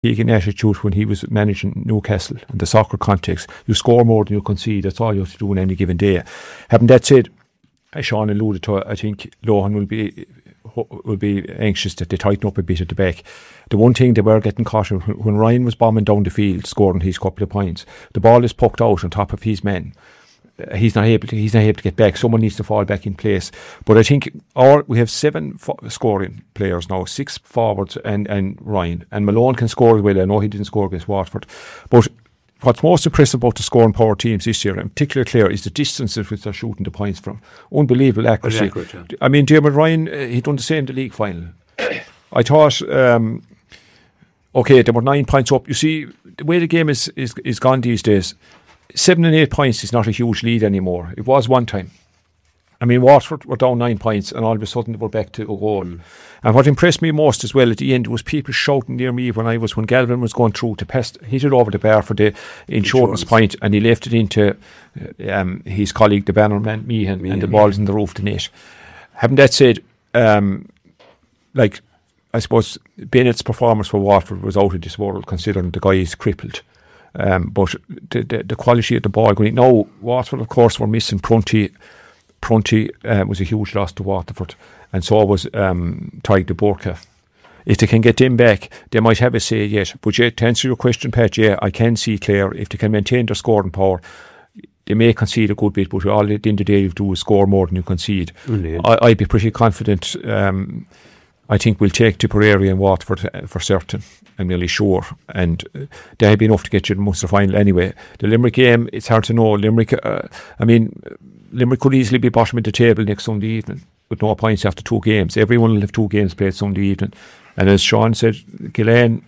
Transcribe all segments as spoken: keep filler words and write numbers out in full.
Keegan attitude when he was managing Newcastle in the soccer context. You score more than you concede. That's all you have to do on any given day. Having that said, as Sean alluded to, I think Lohan will be will be anxious that they tighten up a bit at the back. The one thing they were getting caught when Ryan was bombing down the field, scoring his couple of points, the ball is poked out on top of his men. He's not able to. He's not able to get back. Someone needs to fall back in place. But I think our we have seven fo- scoring players now, six forwards and, and Ryan and Malone can score as well. I know he didn't score against Watford, but what's most impressive about the scoring power teams this year, in particular, Clare, is the distances which they're shooting the points from. Unbelievable accuracy. Accurate, yeah. I mean, Dermot Ryan, uh, he done the same in the league final. I thought, um, okay, they were nine points up. You see, the way the game is is, is gone these days. Seven and eight points is not a huge lead anymore. It was one time. I mean, Watford were down nine points and all of a sudden they were back to a goal. Mm. And what impressed me most as well at the end was people shouting near me when I was, when Galvin was going through to pass, hit it over the bar for the insurance point and he left it into um, his colleague, the bannerman, Meehan, Meehan and the ball's in the roof of the net. Having that said, um, like, I suppose Bennett's performance for Watford was out of this world considering the guy is crippled. Um, but the, the the quality of the ball going. Now Watford, of course, were missing Prunty. Prunty um, was a huge loss to Waterford, and so was um, Tariq de Burka. If they can get them back, they might have a say yet. But yeah, to answer your question, Pat, yeah, I can see Clare, if they can maintain their scoring power, they may concede a good bit, but all at the end of the day you do is score more than you concede. Mm-hmm. I, I'd be pretty confident. Um, I think we'll take Tipperary and Watford uh, for certain. I'm nearly sure, and uh, they have been enough to get you to the Munster final anyway. The Limerick game, it's hard to know. Limerick, uh, I mean, Limerick could easily be bottom of the table next Sunday evening with no points after two games. Everyone will have two games played Sunday evening, and as Sean said, Gillane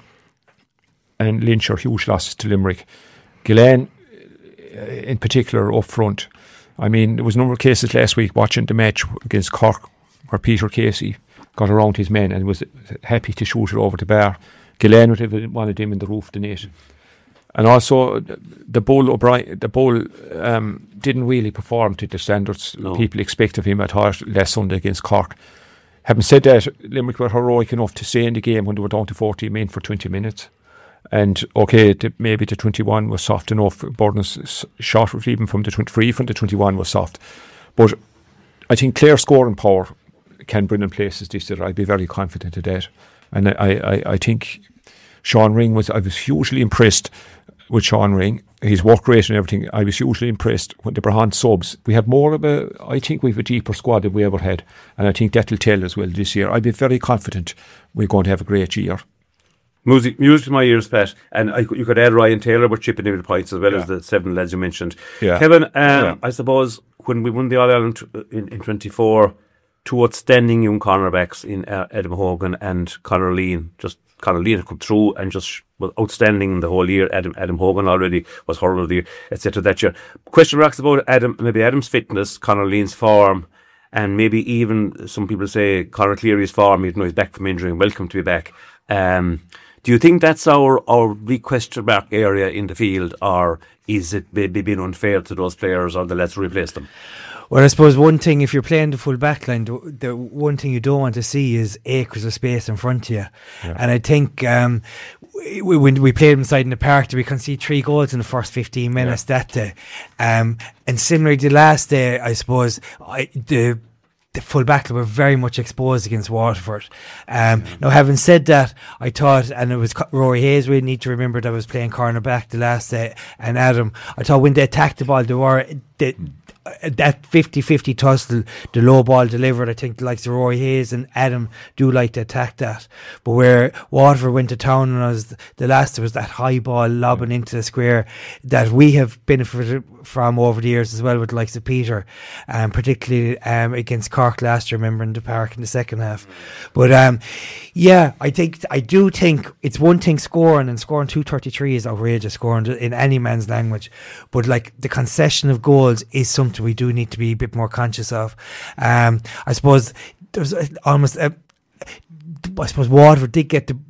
and Lynch are huge losses to Limerick. Gillane, uh, in particular, up front. I mean, there was a number of cases last week watching the match against Cork where Peter Casey got around his men and was happy to shoot it over the bar. Gillane would have wanted him in the roof of the net. And also the Bull O'Brien, the Bull um, didn't really perform to the standards no. people expect of him at heart last Sunday against Cork. Having said that, Limerick were heroic enough to stay in the game when they were down to fourteen men for twenty minutes. And okay, the, maybe the twenty-one was soft enough. Burden's shot even from the twenty-three from the twenty-one was soft. But I think Clare scoring power can bring in places this year. I'd be very confident of that. And I, I, I think Sean Ring was, I was hugely impressed with Sean Ring, his work rate and everything. I was hugely impressed with the Brahan subs. We have more of a, I think we have a deeper squad than we ever had. And I think that'll tell as well this year. I'd be very confident we're going to have a great year. Music, music to my ears, Pat. And I, you could add Ryan Taylor, but chipping in the points as well yeah. as the seven lads you mentioned. Yeah. Kevin, um, yeah. I suppose when we won the All-Ireland in, in twenty-four, two outstanding young cornerbacks in uh, Adam Hogan and Conor Lean. Just Conor Lean had come through and just was outstanding the whole year. Adam Adam Hogan already was hurler of the year, et cetera. That year. Question marks about Adam, maybe Adam's fitness, Conor Lean's form, and maybe even some people say Conor Cleary's form, even though he's back from injury and welcome to be back. Um, do you think that's our our big question mark area in the field, or is it maybe being unfair to those players, or the let's replace them? Well, I suppose one thing, if you're playing the full back line, the, the one thing you don't want to see is acres of space in front of you. Yeah. And I think um, we, when we played inside in the park, we conceded three goals in the first fifteen minutes yeah. that day. Um, and similarly, the last day, I suppose, I, the the full back were very much exposed against Waterford. Um, mm-hmm. Now, having said that, I thought, and it was Rory Hayes, we need to remember that was playing cornerback the last day, and Adam, I thought when they attacked the ball, they were... They, that fifty-fifty tussle, the low ball delivered, I think like Roy Hayes and Adam do like to attack that. But where Waterford went to town and was the last, there was that high ball lobbing mm. into the square that we have benefited from over the years as well with the likes of Peter, um, particularly um, against Cork last year, remember, in the park in the second half. But um, yeah, I think I do think it's one thing scoring, and scoring two thirty-three is outrageous, scoring in any man's language. But like the concession of goals is something we do need to be a bit more conscious of. Um, I suppose there's almost a, I suppose Waterford did get the the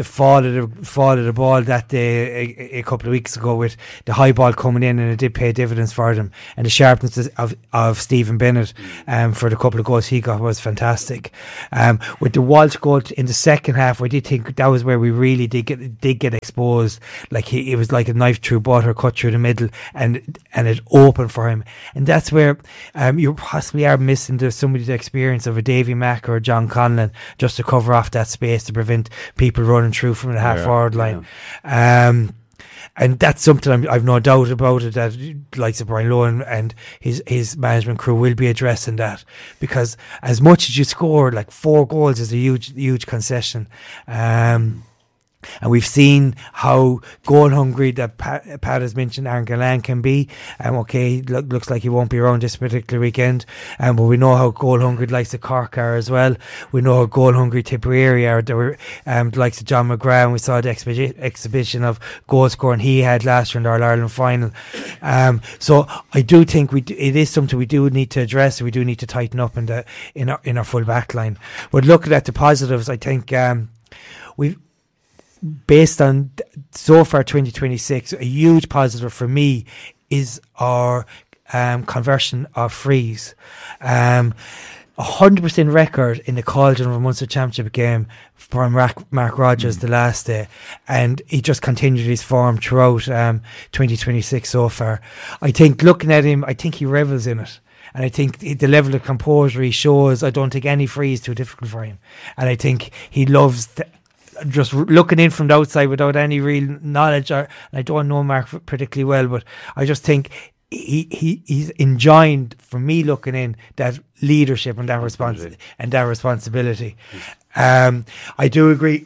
the fall of the fall of the ball that day a, a couple of weeks ago with the high ball coming in, and it did pay dividends for them. And the sharpness of of Stephen Bennett um, for the couple of goals he got was fantastic. Um, with the Walsh goal in the second half, I did think that was where we really did get did get exposed. Like he, it was like a knife through butter, cut through the middle, and and it opened for him. And that's where um, you possibly are missing the, somebody's experience of a Davy Mack or a John Conlon just to cover off that space to prevent people running through from the half yeah, forward line. Yeah. Um, and that's something I'm, I've no doubt about it, that likes of Brian Lohan and his, his management crew will be addressing that, because as much as you score, like four goals is a huge, huge concession. Um, And we've seen how goal hungry that Pat, Pat has mentioned Aaron Gillane can be. Um, okay, look, looks like he won't be around this particular weekend. Um, but we know how goal hungry the likes of Cork are as well. We know how goal hungry Tipperary are. There were um, the likes of John McGrath, and we saw the exhibi- exhibition of goal scoring he had last year in the All Ireland final. Um, so I do think we do, it is something we do need to address. We do need to tighten up in the in our in our full back line. But looking at the positives, I think um, we've. Based on so far twenty twenty-six, a huge positive for me is our um, conversion of frees. Um, a hundred percent record in the Cauldron of a Munster Championship game from Mark, Mark Rogers mm. the last day, and he just continued his form throughout um, twenty twenty-six so far. I think looking at him, I think he revels in it. And I think the level of composure he shows, I don't think any free is too difficult for him. And I think he loves the, just looking in from the outside without any real knowledge, or, and I don't know Mark particularly well, but I just think he, he he's enjoying, for me looking in, that leadership and that respons- and that responsibility. Um, I do agree.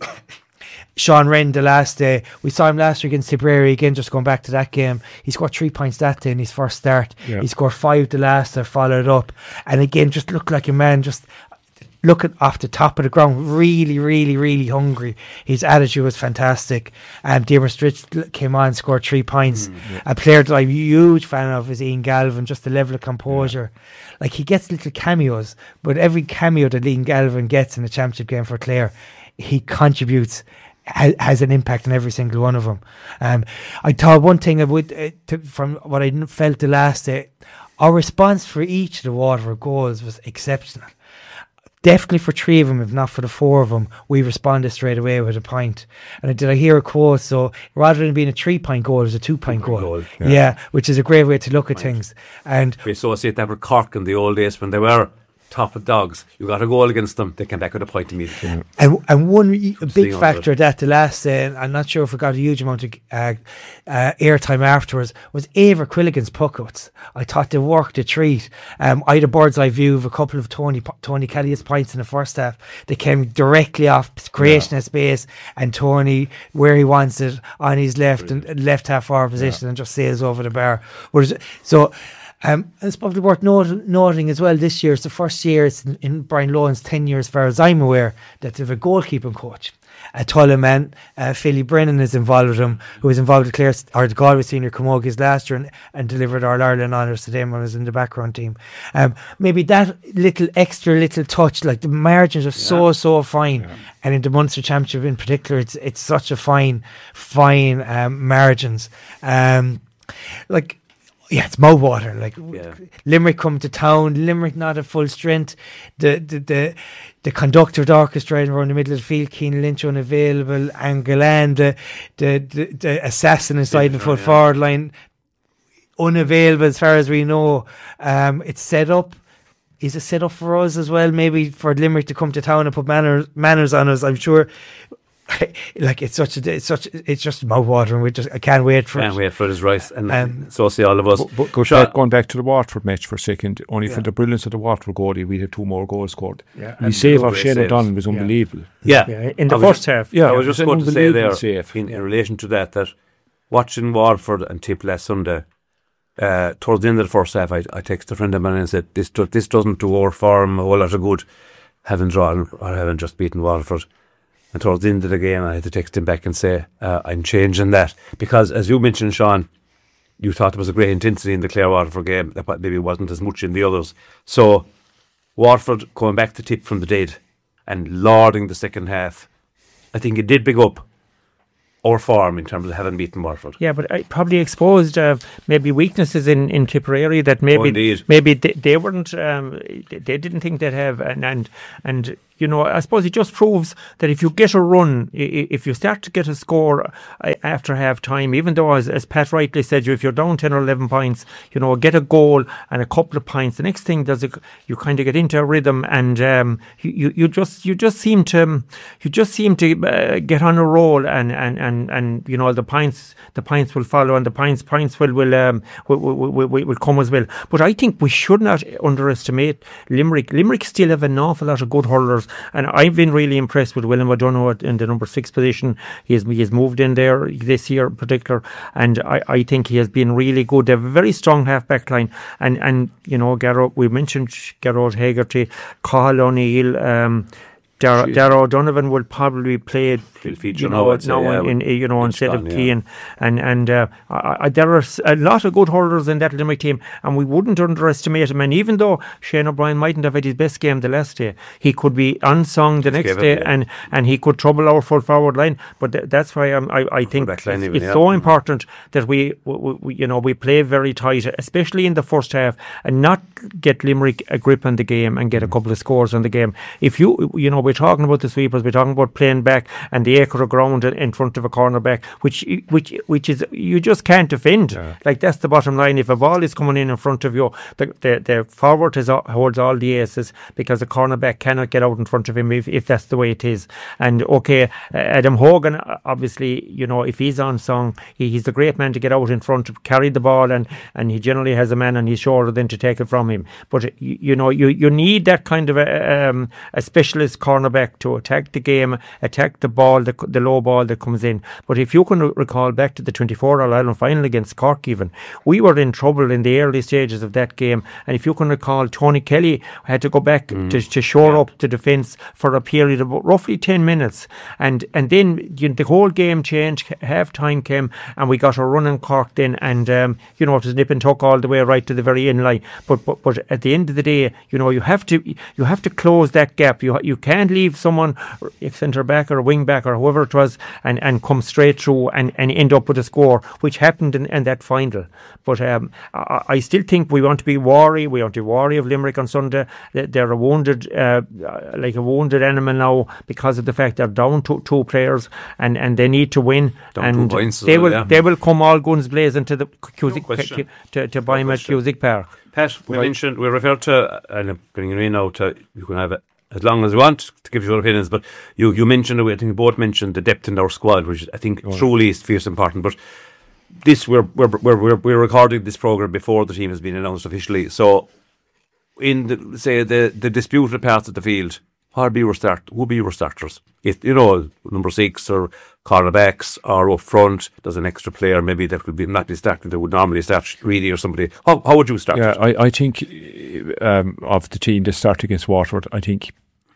Sean Wren, the last day, we saw him last week against Tipperary again, just going back to that game. He scored three points that day in his first start. Yeah. He scored five the last that followed up. And again, just looked like a man just looking off the top of the ground, really, really, really hungry. His attitude was fantastic. Um, Diarmuid Stritch came on and scored three points. Mm, yeah. A player that I'm a huge fan of is Ian Galvin, just the level of composure. Yeah. Like, he gets little cameos, but every cameo that Ian Galvin gets in the championship game for Clare, he contributes, ha- has an impact on every single one of them. Um, I thought one thing I would, uh, to, from what I felt the last day, our response for each of the Waterford goals was exceptional. Definitely for three of them, if not for the four of them, we responded straight away with a point. And did I hear a quote? So rather than being a three-point goal, it was a two-point goal. goal yeah. yeah, which is a great way to look at things. And we associate that with Cork in the old days when they were top of dogs. You got a goal against them, they came back with a point immediately. Yeah. And and one a big factor of that the last day, uh, I'm not sure if we got a huge amount of uh, uh, airtime afterwards, was Ava Quilligan's puckouts. I thought they worked a treat. Um, I had a bird's eye view of a couple of Tony Tony Kelly's points in the first half. They came directly off creation yeah. of space, and Tony, where he wants it, on his left Brilliant. and left half forward position, yeah. and just sails over the bar. So Um, it's probably worth not- noting as well, this year it's the first year it's in, in Brian Lohan's tenure, as far as I'm aware, that they have a goalkeeping coach. A Tulla man, uh, Philly Brennan is involved with him, who was involved with Clare, or the Galway Senior Camogies last year, and, and delivered our Ireland honours to them when I was in the background team. Um, maybe that little extra little touch, like the margins are yeah. so, so fine. Yeah. And in the Munster Championship in particular, it's it's such a fine, fine um, margins. Um, like, Yeah, it's mouthwater. Like yeah. Limerick come to town, Limerick not at full strength. The the the, the conductor of the orchestra around the middle of the field, Keane Lynch unavailable, Angolan, the the, the the assassin inside the full yeah. forward line, unavailable as far as we know. Um, it's set up. Is it set up for us as well? Maybe for Limerick to come to town and put manners manners on us. I'm sure. Like it's such a it's such it's just mouthwatering. We just I can't wait for can't it. wait for his rice, and um, so see all of us. But, but go back, going back to the Waterford match for a second, only yeah. for the brilliance of the Waterford goalie, we had two more goals scored. Yeah, the save of Shane O'Donnell was unbelievable. Yeah, yeah. yeah. in the first half. Yeah, I was just going to say there save. In, in relation to that that watching Waterford and Tip last Sunday, uh, towards the end of the first half, I, I texted a friend of mine and said this do, this doesn't do our form a whole lot of good, having drawn or having just beaten Waterford. And towards the end of the game, I had to text him back and say, uh, I'm changing that. Because, as you mentioned, Sean, you thought there was a great intensity in the Clare Waterford game that maybe wasn't as much in the others. So, Waterford coming back to Tip from the dead and lording the second half, I think it did big up our form in terms of having beaten Waterford. Yeah, but I probably exposed uh, maybe weaknesses in, in Tipperary that maybe oh, maybe they, they weren't um, they didn't think they'd have, and and and you know, I suppose it just proves that if you get a run, if you start to get a score after half time, even though, as, as Pat rightly said, if you're down ten or eleven points, you know, get a goal and a couple of points, the next thing does it, you kind of get into a rhythm, and um, you, you just you just seem to you just seem to uh, get on a roll, and, and, and, and you know, the points the points will follow, and the points points will will, um, will, will, will, will come as well. But I think we should not underestimate Limerick. Limerick still have an awful lot of good hurlers. And I've been really impressed with William O'Donoghue in the number six position. He has, he has moved in there this year in particular, and I, I think he has been really good. They have a very strong half-back line, and, and you know, Garrod, we mentioned Garrod Hegarty, Cathal O'Neill, um, Dar- Darragh O'Donovan will probably play, you know, now yeah, in, in you know instead of Keane, yeah. and and uh, I, I, there are a lot of good hurlers in that Limerick team, and we wouldn't underestimate him. And even though Shane O'Brien mightn't have had his best game the last day, he could be unsung the next day, it, yeah. and and he could trouble our full forward line. But th- that's why I'm, I I think it's, even, it's yeah. so important that we, we, we you know we play very tight, especially in the first half, and not get Limerick a grip on the game and get a couple of scores on the game. If you you know. We're talking about the sweepers, we're talking about playing back and the acre of ground in front of a cornerback, which which which is, you just can't defend. Yeah. Like, that's the bottom line. If a ball is coming in in front of you, the the, the forward has, holds all the aces, because the cornerback cannot get out in front of him if, if that's the way it is. And okay, Adam Hogan, obviously, you know, if he's on song, he, he's the great man to get out in front, carry the ball, and, and he generally has a man on his shoulder then to take it from him. But you, you know, you, you need that kind of a, um, a specialist cornerback to attack the game, attack the ball, the, the low ball that comes in. But if you can recall back to the twenty-four All-Ireland final against Cork even, we were in trouble in the early stages of that game. And if you can recall, Tony Kelly had to go back mm. to, to shore yeah. up the defence for a period of roughly ten minutes. And and then you know, the whole game changed, half time came, and we got a run in Cork then. And, um, you know, it was nip and tuck all the way right to the very end line. But, but, but at the end of the day, you know, you have to you have to close that gap. You, you can't leave someone, a centre back or a wing back or whoever it was, and, and come straight through and, and end up with a score, which happened in, in that final. But um, I, I still think we want to be wary. We want to be wary of Limerick on Sunday. They're a wounded, uh, like a wounded animal now, because of the fact they're down to two players, and, and they need to win. Down and two points, they will yeah. they will come all guns blazing to the Cusick, no to, to, to buy him at Cusick Park. Pat, we right. mentioned, we referred to, and I'm bringing you in now to, you can have it as long as you want to give your opinions, but you, you mentioned, I think you both mentioned the depth in our squad, which I think oh. truly is fierce important. But this, we're, we're, we're, we're, we're recording this programme before the team has been announced officially. So, in the, say, the, the disputed parts of the field, what be your start? Who be your starters? If, you know, number six or cornerbacks, or up front, there's an extra player maybe that could be not be starting that would normally start, Reedy or somebody. How, how would you start? Yeah, I, I think um, of the team that start against Waterford, I think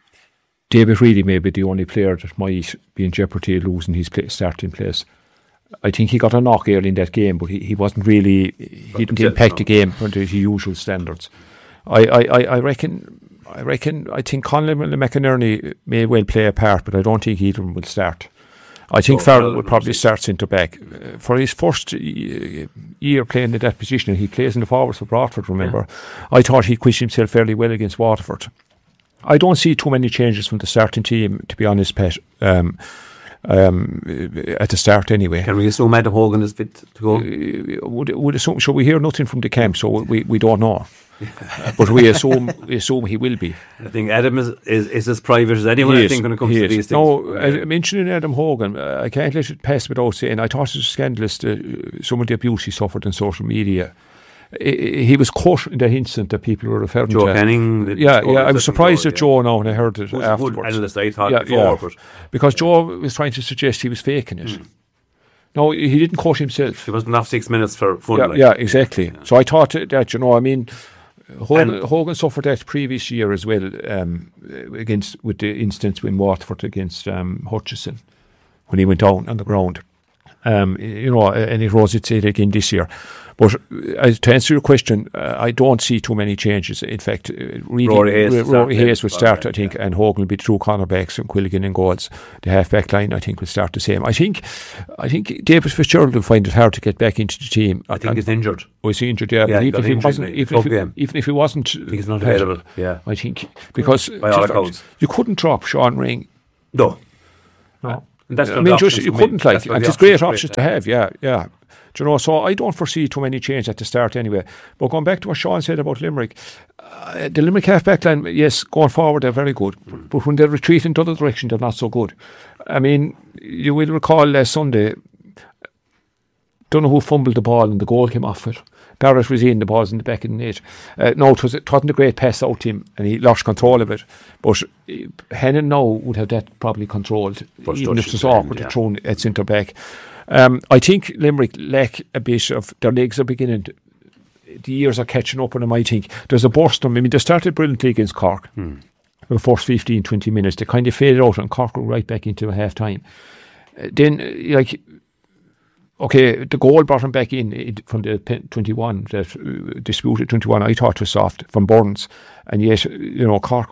David Reedy may be the only player that might be in jeopardy of losing his play, starting place. I think he got a knock early in that game, but he, he wasn't really, he didn't impact the game to his usual standards. I, I, I reckon. I reckon, I think Conlon and McInerney may well play a part, but I don't think either of them will start. I think so, Farrell well, will probably start centre back. Uh, for his first uh, year playing in that position, he plays in the forwards for Bradford, remember. Yeah. I thought he quished himself fairly well against Waterford. I don't see too many changes from the starting team, to be honest, Pat, um, um, at the start anyway. Can we assume Adam Hogan is fit to go? Uh, would, would assume, so we hear nothing from the camp, so we, we don't know. But we assume we assume he will be. I think Adam is, is, is as private as anyone, I think, when it comes to these things. No, uh, mentioning Adam Hogan, uh, I can't let it pass without saying, I thought it was scandalous, uh, some of the abuse he suffered in social media. He, he was caught in the incident that people were referring Joe to. Joe Canning. Yeah, yeah. I was surprised at yeah. Joe now when I heard it afterwards. Good analyst, I thought, yeah, before. Yeah. But because Joe was trying to suggest he was faking it. Mm. No, he didn't quote himself. He wasn't off six minutes for fun. Yeah, like. yeah exactly. Yeah. So I thought that, you know, I mean, Hogan, Hogan suffered that previous year as well, um, against with the instance in Waterford against um, Hutchison when he went down on the ground. Um, you know, and it rose its head again this year. But uh, to answer your question, uh, I don't see too many changes. In fact, uh, really, Rory Hayes, R- Rory Hayes will start, I think, yeah. and Hogan will be true cornerbacks and Quilligan and goals. The half-back line, I think, will start the same. I think I think David Fitzgerald will find it hard to get back into the team. I think and, he's injured. Was he injured? Yeah, Yeah, but he even got if he injured wasn't, in even the if, he, game. even if he wasn't, He's not played, available. Yeah, I think because by all accounts, you couldn't drop Sean Ring. No, No. And that's I mean, just you couldn't like, and it's great options to have. Yeah, yeah. Do you know, so I don't foresee too many changes at the start anyway. But going back to what Sean said about Limerick, uh, the Limerick half-back line, yes, going forward they're very good, mm. but when they retreat in the other direction, they're not so good. I mean, you will recall last Sunday, don't know who fumbled the ball and the goal came off it. Barrett was in, the ball's in the back of the net. Uh, no, it, was, it wasn't a great pass out to him and he lost control of it. But uh, Hennon now would have that probably controlled, First even if it was awkward to yeah. throw at centre back. Um, I think Limerick lack a bit of, their legs are beginning, to, the years are catching up on them, I think. There's a burst on them. I mean, they started brilliantly against Cork. Hmm. For the first fifteen, twenty minutes. They kind of faded out and Cork were right back into a half time. Uh, then, uh, like, okay, the goal brought him back in it, from the twenty-one, that uh, disputed twenty-one, I thought was soft, from Burns. And yet, you know, Cork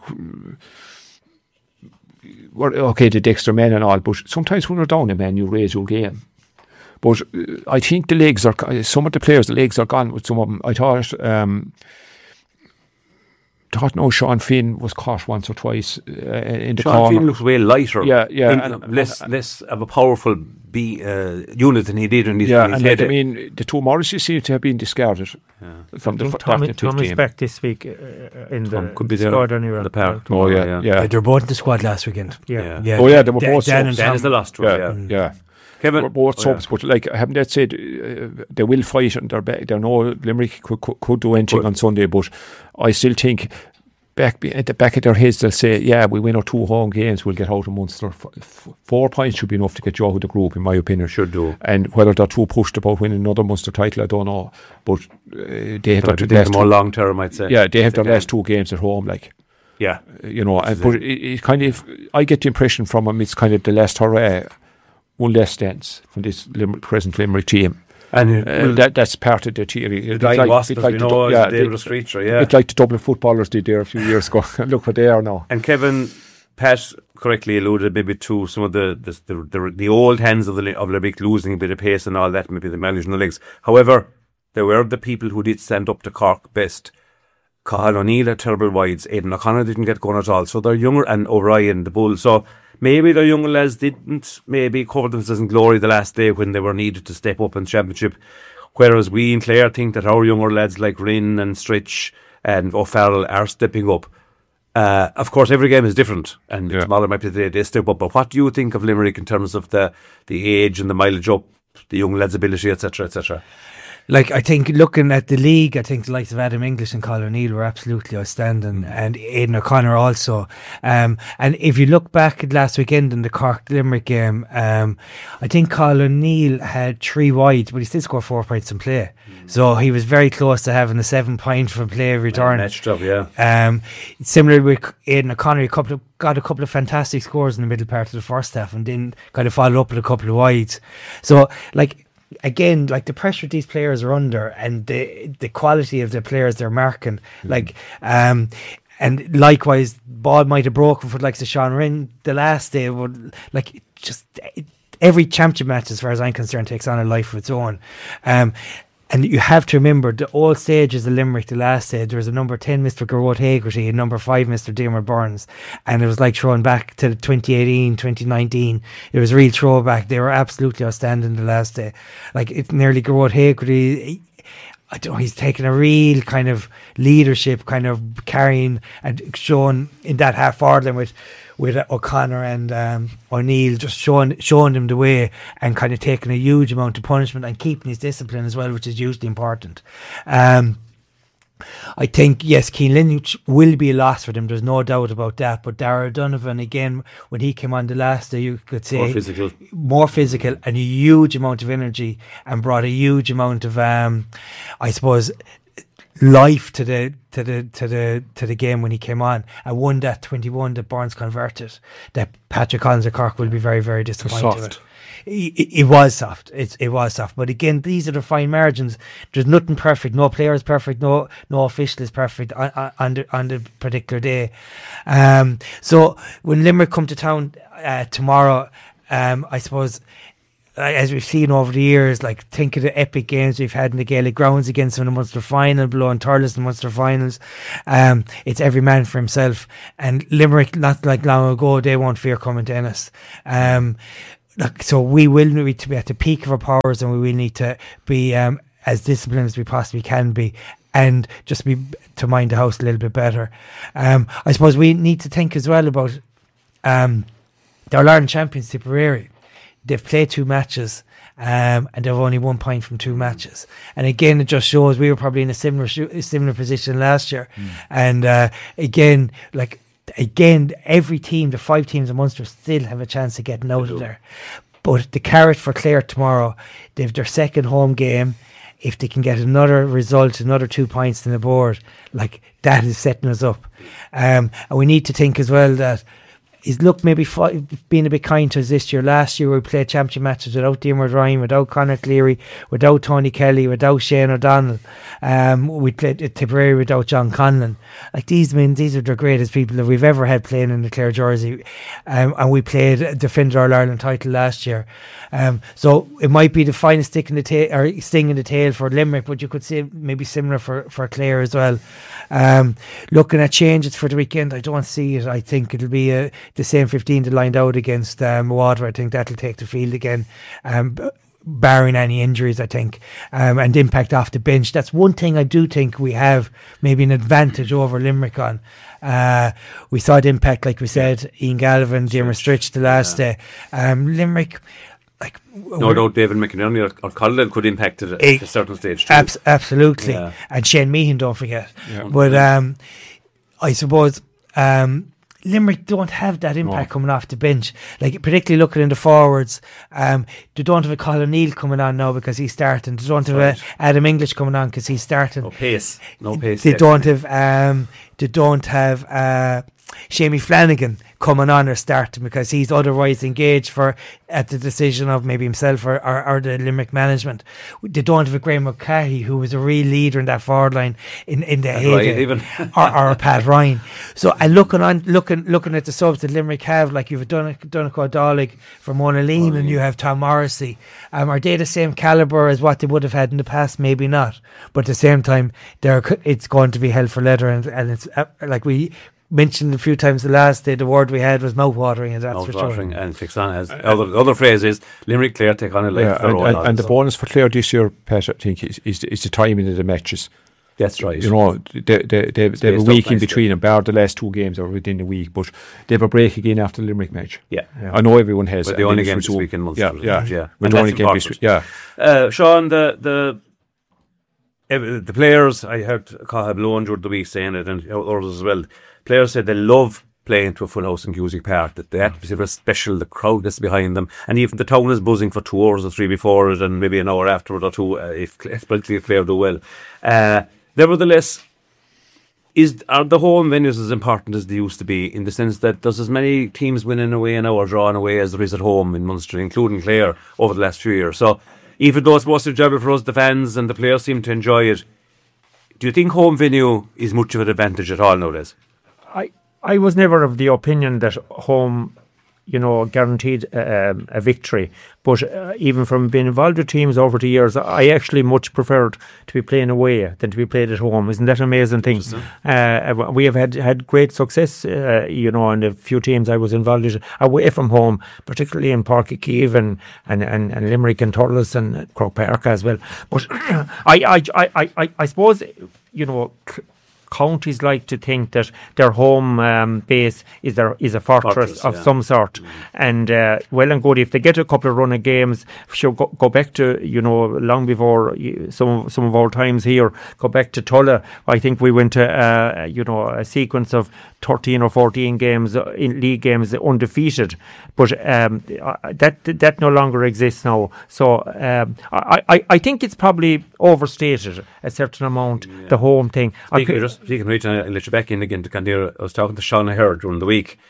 were, okay, the Dexter men and all, but sometimes when you're down a man, you raise your game. But uh, I think the legs are, some of the players, the legs are gone with some of them. I thought, um, thought no, Sean Finn was caught once or twice uh, in the Sean corner. Finn looks way lighter. Yeah, yeah. In, and, less, and, less of a powerful B uh, unit than he did when he yeah, when and he like, I mean, the two Morrises seem to have been discarded yeah. from the Tom, f- Tom, game. Tom is back this week uh, in Tom the could be there squad anyway. the park. Oh yeah, yeah. yeah. Uh, they're both in the squad last weekend. Yeah. Yeah. Yeah. Oh yeah, they were Dan- both Dan subs. and Dan is the last one. Yeah, Yeah, yeah. yeah. Kevin, We're both oh, subs, yeah. but like having that said, uh, they will fight and they're back. They know Limerick could, could, could do anything Good. on Sunday, but I still think back at the back of their heads they'll say, yeah, we win our two home games, we'll get out of Munster. F- f- four points should be enough to get you out of the group, in my opinion. Should do. And whether they're too pushed about winning another Munster title, I don't know. But uh, they have But I their think last more two, long term, I'd say. yeah, they have their Yeah. last two games at home, like. Yeah. You know, and, but it, it kind of, I get the impression from them it's kind of the last hurrah, one last dance from this Limerick, present Limerick team. And Uh, well, that that's part of the theory. the It's dying like- wasp, it's as like we the know, Du- is yeah, a dangerous they- creature. Yeah. It's like the Dublin footballers did there a few years ago. Look what they are now. And Kevin, Pat correctly alluded maybe to some of the the the, the, the old hands of the of Limerick losing a bit of pace and all that, maybe the mileage in the legs. However, there were the people who did stand up to Cork best. Cathal O'Neill had terrible wides. Aidan O'Connor didn't get going at all. So they're younger, and O'Ryan, the bull. So maybe the younger lads didn't maybe cover themselves in glory the last day when they were needed to step up in championship. Whereas we in Clare think that our younger lads like Rinn and Stritch and O'Farrell are stepping up. Uh, of course, every game is different, and Yeah. tomorrow might be the day they step up. But what do you think of Limerick in terms of the the age and the mileage up, the young lads' ability, et cetera, et cetera? Like, I think looking at the league, I think the likes of Adam English and Colin O'Neill were absolutely outstanding, and Aidan O'Connor also. Um, and if you look back at last weekend in the Cork Limerick game, um, I think Colin O'Neill had three wide, but he still scored four points in play. Mm. So he was very close to having a seven point from play return. Matched up, yeah. Um, similarly with Aidan O'Connor, he couple of, got a couple of fantastic scores in the middle part of the first half, and then kind of followed up with a couple of wides. So, like, again, like the pressure these players are under and the the quality of the players they're marking, mm-hmm. like, um, and likewise, ball might have broken for like the Sean Rinn the last day, would like just it, every championship match, as far as I'm concerned, takes on a life of its own. Um, And you have to remember the old stages of Limerick, the last stage, there was a number ten, Mister Garrod Hagerty, and number five, Mister Dermot Burns. And it was like throwing back to twenty eighteen, twenty nineteen. It was a real throwback. They were absolutely outstanding the last day. Like, it's nearly Garrod Hagerty. I don't know, he's taken a real kind of leadership, kind of carrying and showing in that half forward with with O'Connor and um, O'Neill, just showing showing him the way and kind of taking a huge amount of punishment and keeping his discipline as well, which is hugely important. Um, I think, yes, Cian Lynch will be a loss for them, there's no doubt about that, but Dara Donovan, again, when he came on the last day, you could say More physical. more physical and a huge amount of energy, and brought a huge amount of, um, I suppose, life to the to the to the to the game when he came on, and won that twenty-one that Burns converted, that Patrick Collins of Cork will be very, very disappointed with. It, it, it was soft. It's it was soft. But again, these are the fine margins. There's nothing perfect. No player is perfect. No no official is perfect on, on, on, the, on the particular day. Um, so when Limerick come to town uh, tomorrow, um, I suppose, as we've seen over the years, like think of the epic games we've had in the Gaelic grounds against them in the Munster final, below in Thurles in the Munster finals. Um, it's every man for himself. And Limerick, not like long ago, they won't fear coming to Ennis. Um, so we will need to be at the peak of our powers, and we will need to be um, as disciplined as we possibly can be, and just be to mind the house a little bit better. Um, I suppose we need to think as well about um, the All-Ireland champions, Tipperary. They've played two matches um, and they've only one point from two matches. And again, it just shows we were probably in a similar sh- similar position last year. Mm. And uh, again, like again, every team, the five teams in Munster, still have a chance of getting out of there. But the carrot for Clare tomorrow, they've their second home game. If they can get another result, another two points on the board, like that is setting us up. Um, and we need to think as well that is look maybe fi- being a bit kind to us this year. Last year we played championship matches without Diarmuid Ryan, without Conor Cleary, without Tony Kelly, without Shane O'Donnell. Um, we played at Tipperary without John Conlon. Like these men, these are the greatest people that we've ever had playing in the Clare jersey. Um, and we played defender All Ireland title last year. Um, so it might be the finest stick in the tail or sting in the tail for Limerick, but you could say maybe similar for, for Clare as well. Um, looking at changes for the weekend, I don't see it. I think it'll be a the same fifteen that lined out against um, Water. I think that'll take the field again, um, barring any injuries, I think, um, and impact off the bench. That's one thing I do think we have maybe an advantage over Limerick on. Uh, we saw the impact, like we said, Ian Galvin, Diarmuid Stritch the last yeah. day. Um, Limerick, like no doubt David McInerney or, or Colin could impact it at a, a certain stage too. Abs- absolutely, yeah. And Shane Meehan, don't forget. Yeah. But um, I suppose Um, Limerick don't have that impact no. coming off the bench, like particularly looking in the forwards. Um, they don't have a Colin Neal coming on now because he's starting. They don't have right. a Adam English coming on because he's starting. No pace, no pace. They yet. don't have. Um, they don't have uh, Shamie Flanagan coming on or starting because he's otherwise engaged for at the decision of maybe himself or, or, or the Limerick management. They don't have a Graham McCarthy who was a real leader in that forward line in, in the heyday, even or, or a Pat Ryan. So and looking on looking looking at the subs that Limerick have, like you've done Donegal O'Donnell for Mona Lean, and you have Tom Morrissey. Um, are they the same calibre as what they would have had in the past? Maybe not, but at the same time, they're it's going to be hell for leather, and, and it's uh, like we mentioned a few times the last day, the word we had was mouth-watering, and that's mouth-watering for sure. And fix on as uh, other, the other phrase is Limerick Clare take on a life yeah, and, and, and, and the bonus for Clare this year, Pat, I think is, is, is the timing of the matches. That's right. You know, they they they, they have a week in between, and bar the last two games are within a week, but they have a break again after the Limerick match. Yeah, yeah. I know everyone has. But the only game this week in Munster. Yeah, yeah, yeah. And the only game this week. Yeah. Uh, Sean, the the. The players, I heard Cathal Lohan during the week saying it, and others as well. Players said they love playing to a full house in Cusack Park, that the atmosphere is special, the crowd is behind them, and even the town is buzzing for two hours or three before it, and maybe an hour afterward or two, uh, if especially Clare do well. Uh, nevertheless, is are the home venues as important as they used to be, in the sense that there's as many teams winning away now or drawing away as there is at home in Munster, including Clare, over the last few years. So, even though it's mostly a job for us, the fans and the players seem to enjoy it, do you think home venue is much of an advantage at all nowadays? I I was never of the opinion that home, you know, guaranteed uh, um, a victory. But uh, even from being involved with teams over the years, I actually much preferred to be playing away than to be played at home. Isn't that an amazing thing? Uh, we have had, had great success, uh, you know, in the few teams I was involved in away from home, particularly in Páirc Uí Chaoimh and, and, and, and Limerick and Thurles and Croke Park as well. But I, I, I, I, I suppose, you know, counties like to think that their home um, base is their is a fortress, fortress of yeah. some sort, mm. and uh, well and good if they get a couple of run of games. Sure, go, go back to you know long before some some of our times here. Go back to Tulla. I think we went to uh, you know a sequence of thirteen or fourteen games in league games undefeated, but um, that that no longer exists now. So um, I, I I think it's probably overstated a certain amount, yeah. the home thing. Speaking, I, just speaking of which, I'll let you back in again to Candida. I was talking to Sean O'Hare during the week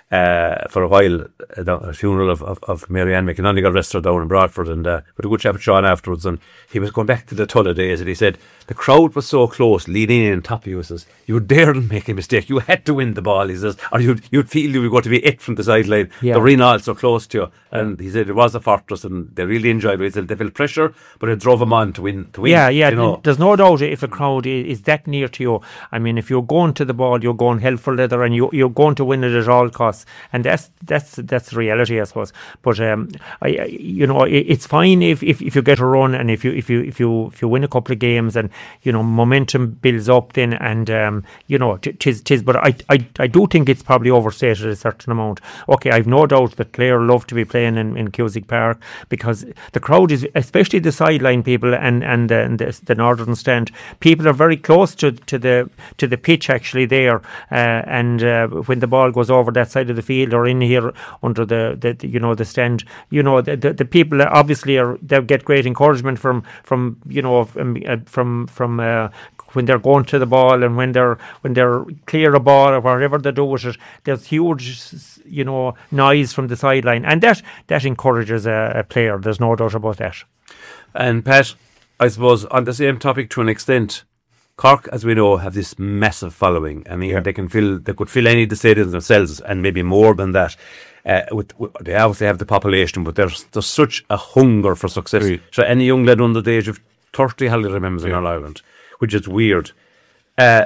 uh, for a while at a funeral of, of, of Mary Ann McInerney got arrested down in Bradford, and uh, with a good chat with Sean afterwards, and he was going back to the Tulla days, and he said the crowd was so close, leading in on top of you. He says, you daren't make a mistake. You had to win the ball, he says, or you'd, you'd feel you were going to be it from the sideline. Yeah. The arena all so close to you. And he said it was a fortress, and they really enjoyed it. He said they felt pressure, but it drove them on to win. To win yeah, yeah. You know? There's no doubt if a crowd is that near to you. I mean, if you're going to the ball, you're going hell for leather, and you, you're going to win it at all costs. And that's that's that's the reality, I suppose. But um, I, you know, it, it's fine if, if, if you get a run, and if you if you if you if you win a couple of games, and you know momentum builds up then, and um, you know t- tis tis. But I, I I do think it's probably overstated a certain amount. Okay, I've no doubt that Clare love to be playing in, in Cusack Park, because the crowd is, especially the sideline people and and, uh, and the, the northern stand, people are very close to, to the to the pitch actually there, uh, and uh, when the ball goes over that side of the field or in here under the, the, the you know the stand, you know the, the, the people obviously are they get great encouragement from from you know from from, from uh, when they're going to the ball, and when they're when they're clear a ball or whatever they do with it, there's huge you know noise from the sideline, and that that encourages a, a player. There's no doubt about that. And Pat, I suppose on the same topic to an extent, Cork, as we know, have this massive following. I mean, yeah. they can fill they could fill any of the stadiums themselves, and maybe more than that. Uh, with, with, they obviously have the population, but there's there's such a hunger for success. Right. So any young lad under the age of thirty hardly remembers yeah. in Ireland, which is weird. Uh,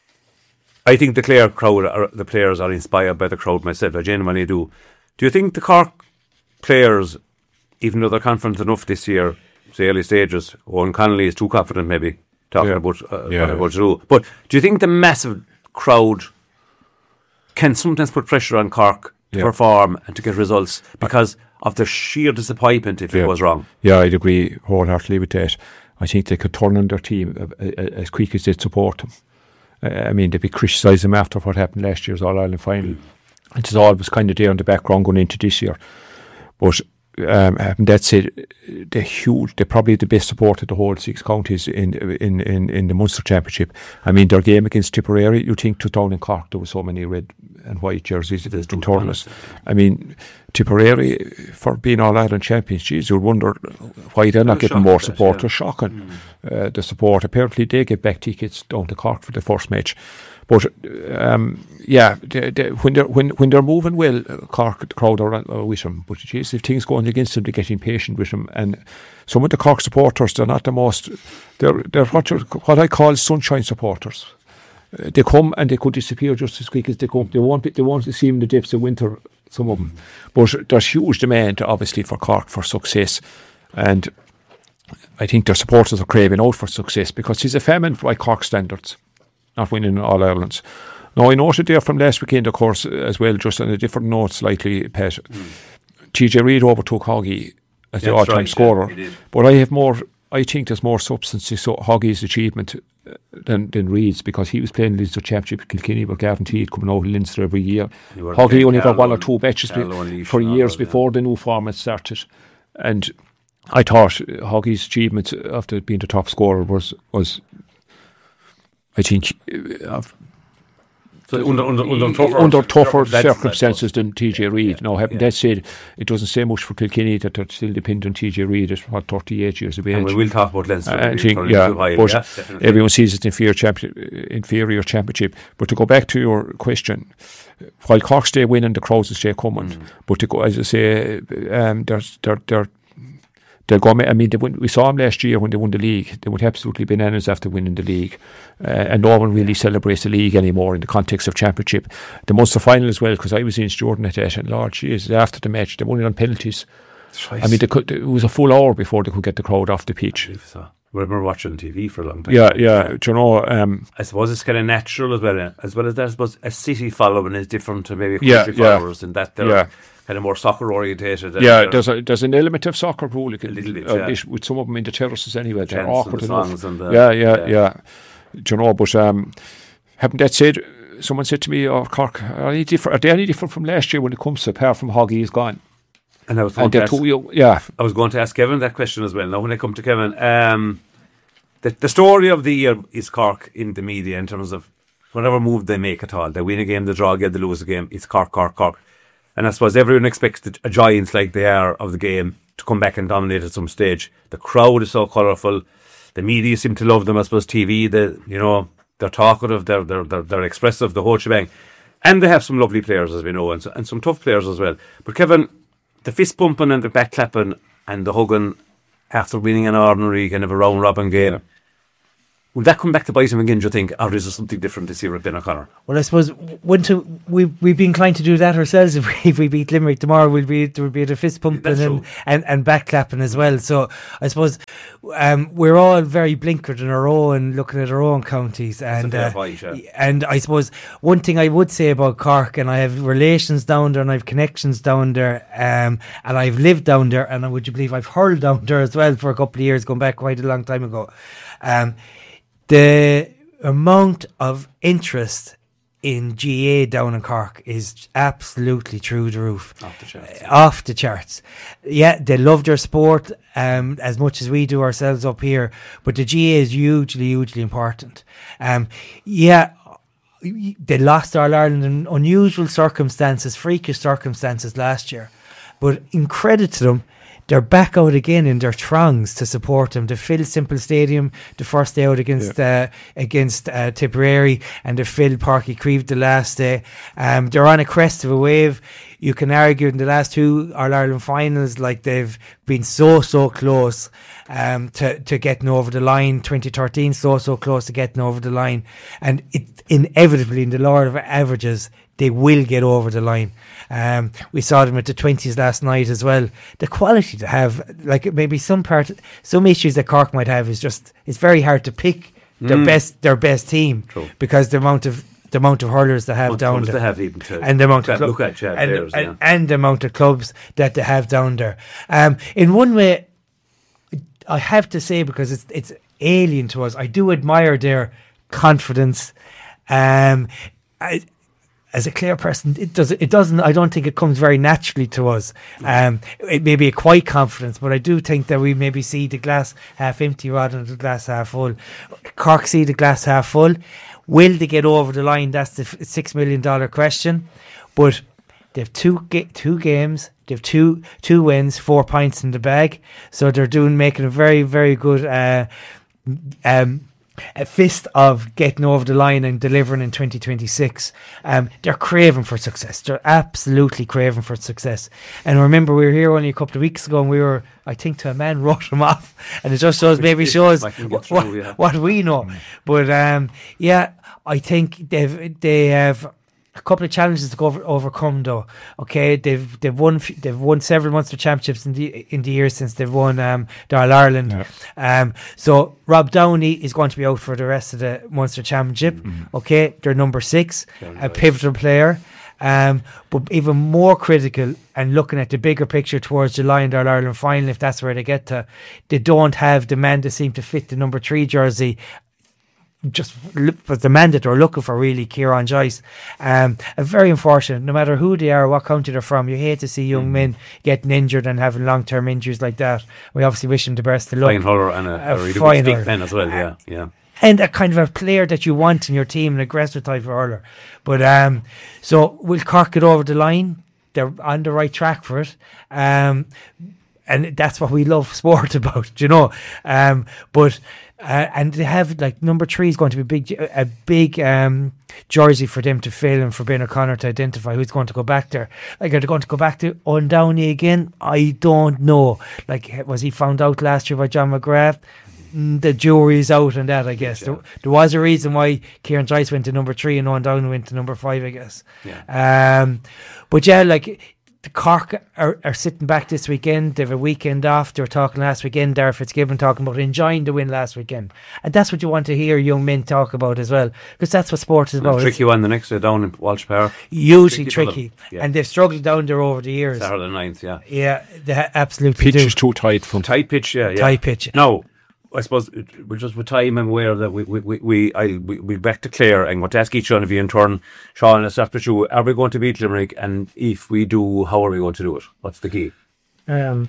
I think the Clare crowd, are, the players are inspired by the crowd myself. I genuinely do. Do you think the Cork players, even though they're confident enough this year, say early stages, Owen Connolly is too confident maybe, talking yeah. about uh, yeah. what about to do. But do you think the massive crowd can sometimes put pressure on Cork to yeah. perform and to get results because of the sheer disappointment if yeah. it was wrong? Yeah, I'd agree wholeheartedly with that. I think they could turn on their team uh, uh, as quick as they'd support them. Uh, I mean, they'd be criticising them after what happened last year's All-Ireland final. Mm. It was always kind of there in the background going into this year. But um, that said, they're huge. They're probably the best supported the whole six counties in in, in, in the Munster Championship. I mean, their game against Tipperary, you think to down in Cork, there were so many red and white jerseys in tournaments. I mean, Tipperary, for being All-Ireland champions, geez, you'd wonder why they're not getting more support. They're shocking mm. uh, the support. Apparently, they get back tickets down to Cork for the first match. But um, yeah, they, they, when they're when when they're moving well, Cork the crowd are uh, with them. But geez, if things going against them, they get impatient with them. And some of the Cork supporters, they're not the most. They're they're what, what I call sunshine supporters. Uh, they come and they could disappear just as quick as they come. They won't be, they won't see in the depths of winter. Some of them, but there's huge demand obviously for Cork for success, and I think their supporters are craving out for success because he's a famine by Cork standards. Not winning All Irelands. Now, I noted there from last weekend, of course, as well, just on a different note slightly, Pat, mm. T J Reid overtook Hoggy as the all-time right, scorer. Yeah, but I have more, I think there's more substance to so Hoggy's achievement than, than Reid's, because he was playing Leinster Championship with Kilkenny, but Gavin Teed coming out of Leinster every year. Hoggy only got one or two matches be, for years before the new format started. And I thought Hoggy's achievement after being the top scorer was was I think uh, so under, under, under tougher, under tougher circumstances than T J Reid. Yeah. Now, having yeah. that said, it doesn't say much for Kilkenny that they're still dependent on T J Reid at what thirty-eight years of age. And we will talk about Leinster. I think, yeah, while, but yeah, everyone sees it inferior, champion, inferior championship. But to go back to your question, while Cork stay winning, the crowds will stay coming. Mm. But to go, as I say, um, there's they're they're. They'll go, I mean, they win, we saw them last year when they won the league. They went absolutely bananas after winning the league. Uh, and no one really celebrates the league anymore in the context of championship. The Munster final as well, because I was in Jordan at that, and Lord, geez, after the match, they won it on penalties. Right. I mean, they could, it was a full hour before they could get the crowd off the pitch. So. I remember watching T V for a long time. Yeah, yeah. Do you know? Um, I suppose it's kind of natural as well. As well as that, I suppose a city following is different to maybe yeah, country yeah. followers in that they're yeah. kind of more soccer orientated. Yeah, there's a there's an element of soccer rule a little bit, uh, yeah. with some of them in the terraces anyway. They're Chants awkward and the enough. songs and the, yeah, yeah, yeah, yeah. Do you know? But um, having that said, someone said to me, "Oh, Cork, are they different? Are they any different from last year when it comes to apart from Hoggy is gone?" And I was and going to ask, two, yeah, I was going to ask Kevin that question as well. Now, when I come to Kevin, um, the the story of the year is Cork in the media in terms of whatever move they make at all. They win a game, they draw a game, they lose a game. It's Cork, Cork, Cork. And I suppose everyone expects the, a giants like they are of the game to come back and dominate at some stage. The crowd is so colourful. The media seem to love them. I suppose T V, the you know, they're talkative, they're they're they're, they're expressive, the whole shebang. And they have some lovely players, as we know, and, so, and some tough players as well. But Kevin, the fist pumping and the back clapping and the hugging after winning an ordinary kind of a round robin game, yeah. Will that come back to bite him again, do you think? Or is there something different this year at Ben O'Connor? Well, I suppose wouldn't we, we'd be inclined to do that ourselves if we, if we beat Limerick tomorrow. We'll be, there would be the fist pumping and, and, and back clapping as well. So I suppose um, we're all very blinkered in our own, looking at our own counties. And, uh, point, yeah. and I suppose one thing I would say about Cork, and I have relations down there and I have connections down there, um, and I've lived down there, and would you believe I've hurled down there as well for a couple of years, going back quite a long time ago. Um, The amount of interest in G A down in Cork is absolutely through the roof. Off the charts. Uh, off the charts. Yeah, they love their sport um, as much as we do ourselves up here, but the G A is hugely, hugely important. Um, yeah, they lost All Ireland in unusual circumstances, freakish circumstances last year, but in credit to them, they're back out again in their throngs to support them. They filled Simple Stadium the first day out against yeah. uh, against uh, Tipperary, and they filled Páirc Uí Chaoimh the last day. Um, they're on a crest of a wave. You can argue in the last two All-Ireland finals, like they've been so, so close um, to, to getting over the line. twenty thirteen, so, so close to getting over the line. And it inevitably, in the law of averages, they will get over the line. Um, we saw them at the twenties last night as well. The quality to have, like maybe some part, some issues that Cork might have is just, it's very hard to pick their mm. best, their best team. True. Because the amount of the amount of hurlers they have what down there, they have even to and the amount of look at, yeah, and, players, and, yeah. and the amount of clubs that they have down there. Um, in one way, I have to say, because it's it's alien to us, I do admire their confidence. Um, I, As a Clare person, it does. It doesn't. I don't think it comes very naturally to us. Um, it may be a quiet confidence, but I do think that we maybe see the glass half empty rather than the glass half full. Cork see the glass half full. Will they get over the line? That's the f- six million dollar question. But they've two ga- two games. They've two two wins, four points in the bag. So they're doing making a very very good. Uh, um, a fist of getting over the line and delivering in twenty twenty-six. Um, they're craving for success. They're absolutely craving for success. And remember, we were here only a couple of weeks ago, and we were, I think, to a man wrote them off, and it just shows, maybe shows what, through, yeah. what we know. Mm. But um, yeah, I think they've they have a couple of challenges to go over, overcome, though. Okay, they've they've won they've won several Munster championships in the in the years since they've won um, the All Ireland. Yeah. Um, so Rob Downey is going to be out for the rest of the Munster championship. Mm-hmm. Okay, they're number six, Very a nice. pivotal player. Um, but even more critical, and looking at the bigger picture towards July and All Ireland final, if that's where they get to, they don't have the man that seem to fit the number three jersey. Just but the man that they're looking for, really, Kieran Joyce. Um, a very unfortunate, no matter who they are, what county they're from, you hate to see young mm. men getting injured and having long term injuries like that. We obviously wish them the best of luck. Fine hurler and a, a, a really good stick man as well, yeah, yeah. And a kind of a player that you want in your team, an aggressive type of hurler. But um, so will Cork get over the line? They're on the right track for it. Um, and that's what we love sport about, you know. Um, but uh, and they have, like, number three is going to be big, a big um, jersey for them to fill, and for Ben O'Connor to identify who's going to go back there. Like, are they going to go back to Owen Downey again? I don't know. Like, was he found out last year by John McGrath? Mm, the jury's out on that, I guess. Yeah. There, there was a reason why Kieran Joyce went to number three and Owen Downey went to number five, I guess. Yeah. Um, but yeah, like, the Cork are, are sitting back this weekend. They have a weekend off. They were talking last weekend, Darragh Fitzgibbon talking about enjoying the win last weekend. And that's what you want to hear young men talk about as well, because that's what sport is about. A tricky one the next day down in Walsh Park. Hugely tricky. tricky. Yeah. And they've struggled down there over the years. Saturday ninth, yeah. Yeah, they ha- absolutely pitch do. is too tight. From tight pitch, yeah. yeah. Tight pitch. No. I suppose we're just with time and aware that we we we we I we we back to Clare and want to ask each one of you in turn, Sean, let's after you, are we going to beat Limerick, and if we do, how are we going to do it? What's the key? Um,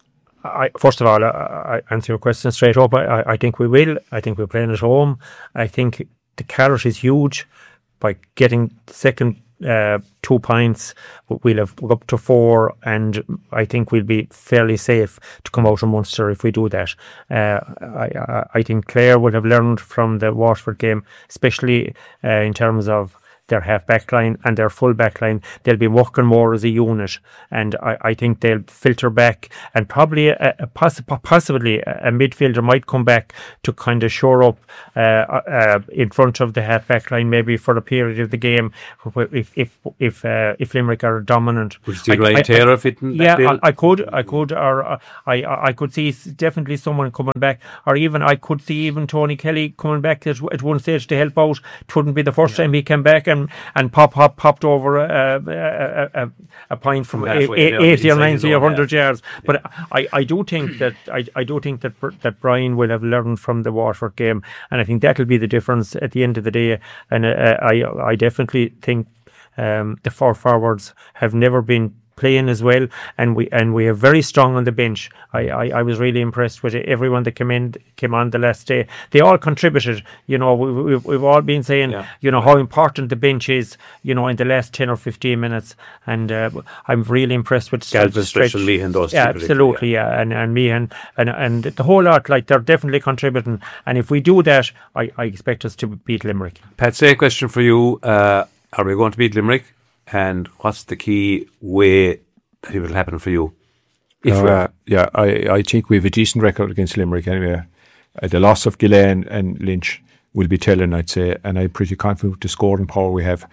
I first of all, I, I answer your question straight up. I, I think we will. I think we're playing at home. I think the carrot is huge by getting second. Uh, two points, we'll have up to four, and I think we'll be fairly safe to come out of Munster if we do that. Uh, I, I think Clare would have learned from the Waterford game, especially uh, in terms of their half back line and their full back line. They'll be working more as a unit, and I, I think they'll filter back, and probably a, a poss- possibly a midfielder might come back to kind of shore up uh, uh, in front of the half back line, maybe for a period of the game if if if uh, if Limerick are dominant. Would you see Ryan Taylor fitting? Yeah, I, I could, I could, or uh, I I could see definitely someone coming back, or even I could see even Tony Kelly coming back at, at one stage to help out. It wouldn't be the first yeah. time he came back. And, and pop pop popped over a a, a, a point from, from a, eighty or ninety or one hundred yeah. yards. But I, I do think that I, I do think that that Brian will have learned from the Waterford game, and I think that'll be the difference at the end of the day. And uh, I I definitely think um, the four forwards have never been playing as well, and we and we are very strong on the bench. I, I, I was really impressed with it. Everyone that came in came on the last day. They all contributed. You know, we, we've we've all been saying, yeah. you know, how important the bench is. You know, in the last ten or fifteen minutes, and uh, I'm really impressed with Galvin, Stretch, and Meehan. Those yeah, absolutely, yeah, yeah. and and Meehan and and the whole lot. Like they're definitely contributing. And if we do that, I, I expect us to beat Limerick. Pat, say a question for you. Uh, are we going to beat Limerick? And what's the key way that it will happen for you? If uh, yeah, I, I think we have a decent record against Limerick anyway. Uh, the loss of Gillane and Lynch will be telling, I'd say, and I'm pretty confident with the scoring power we have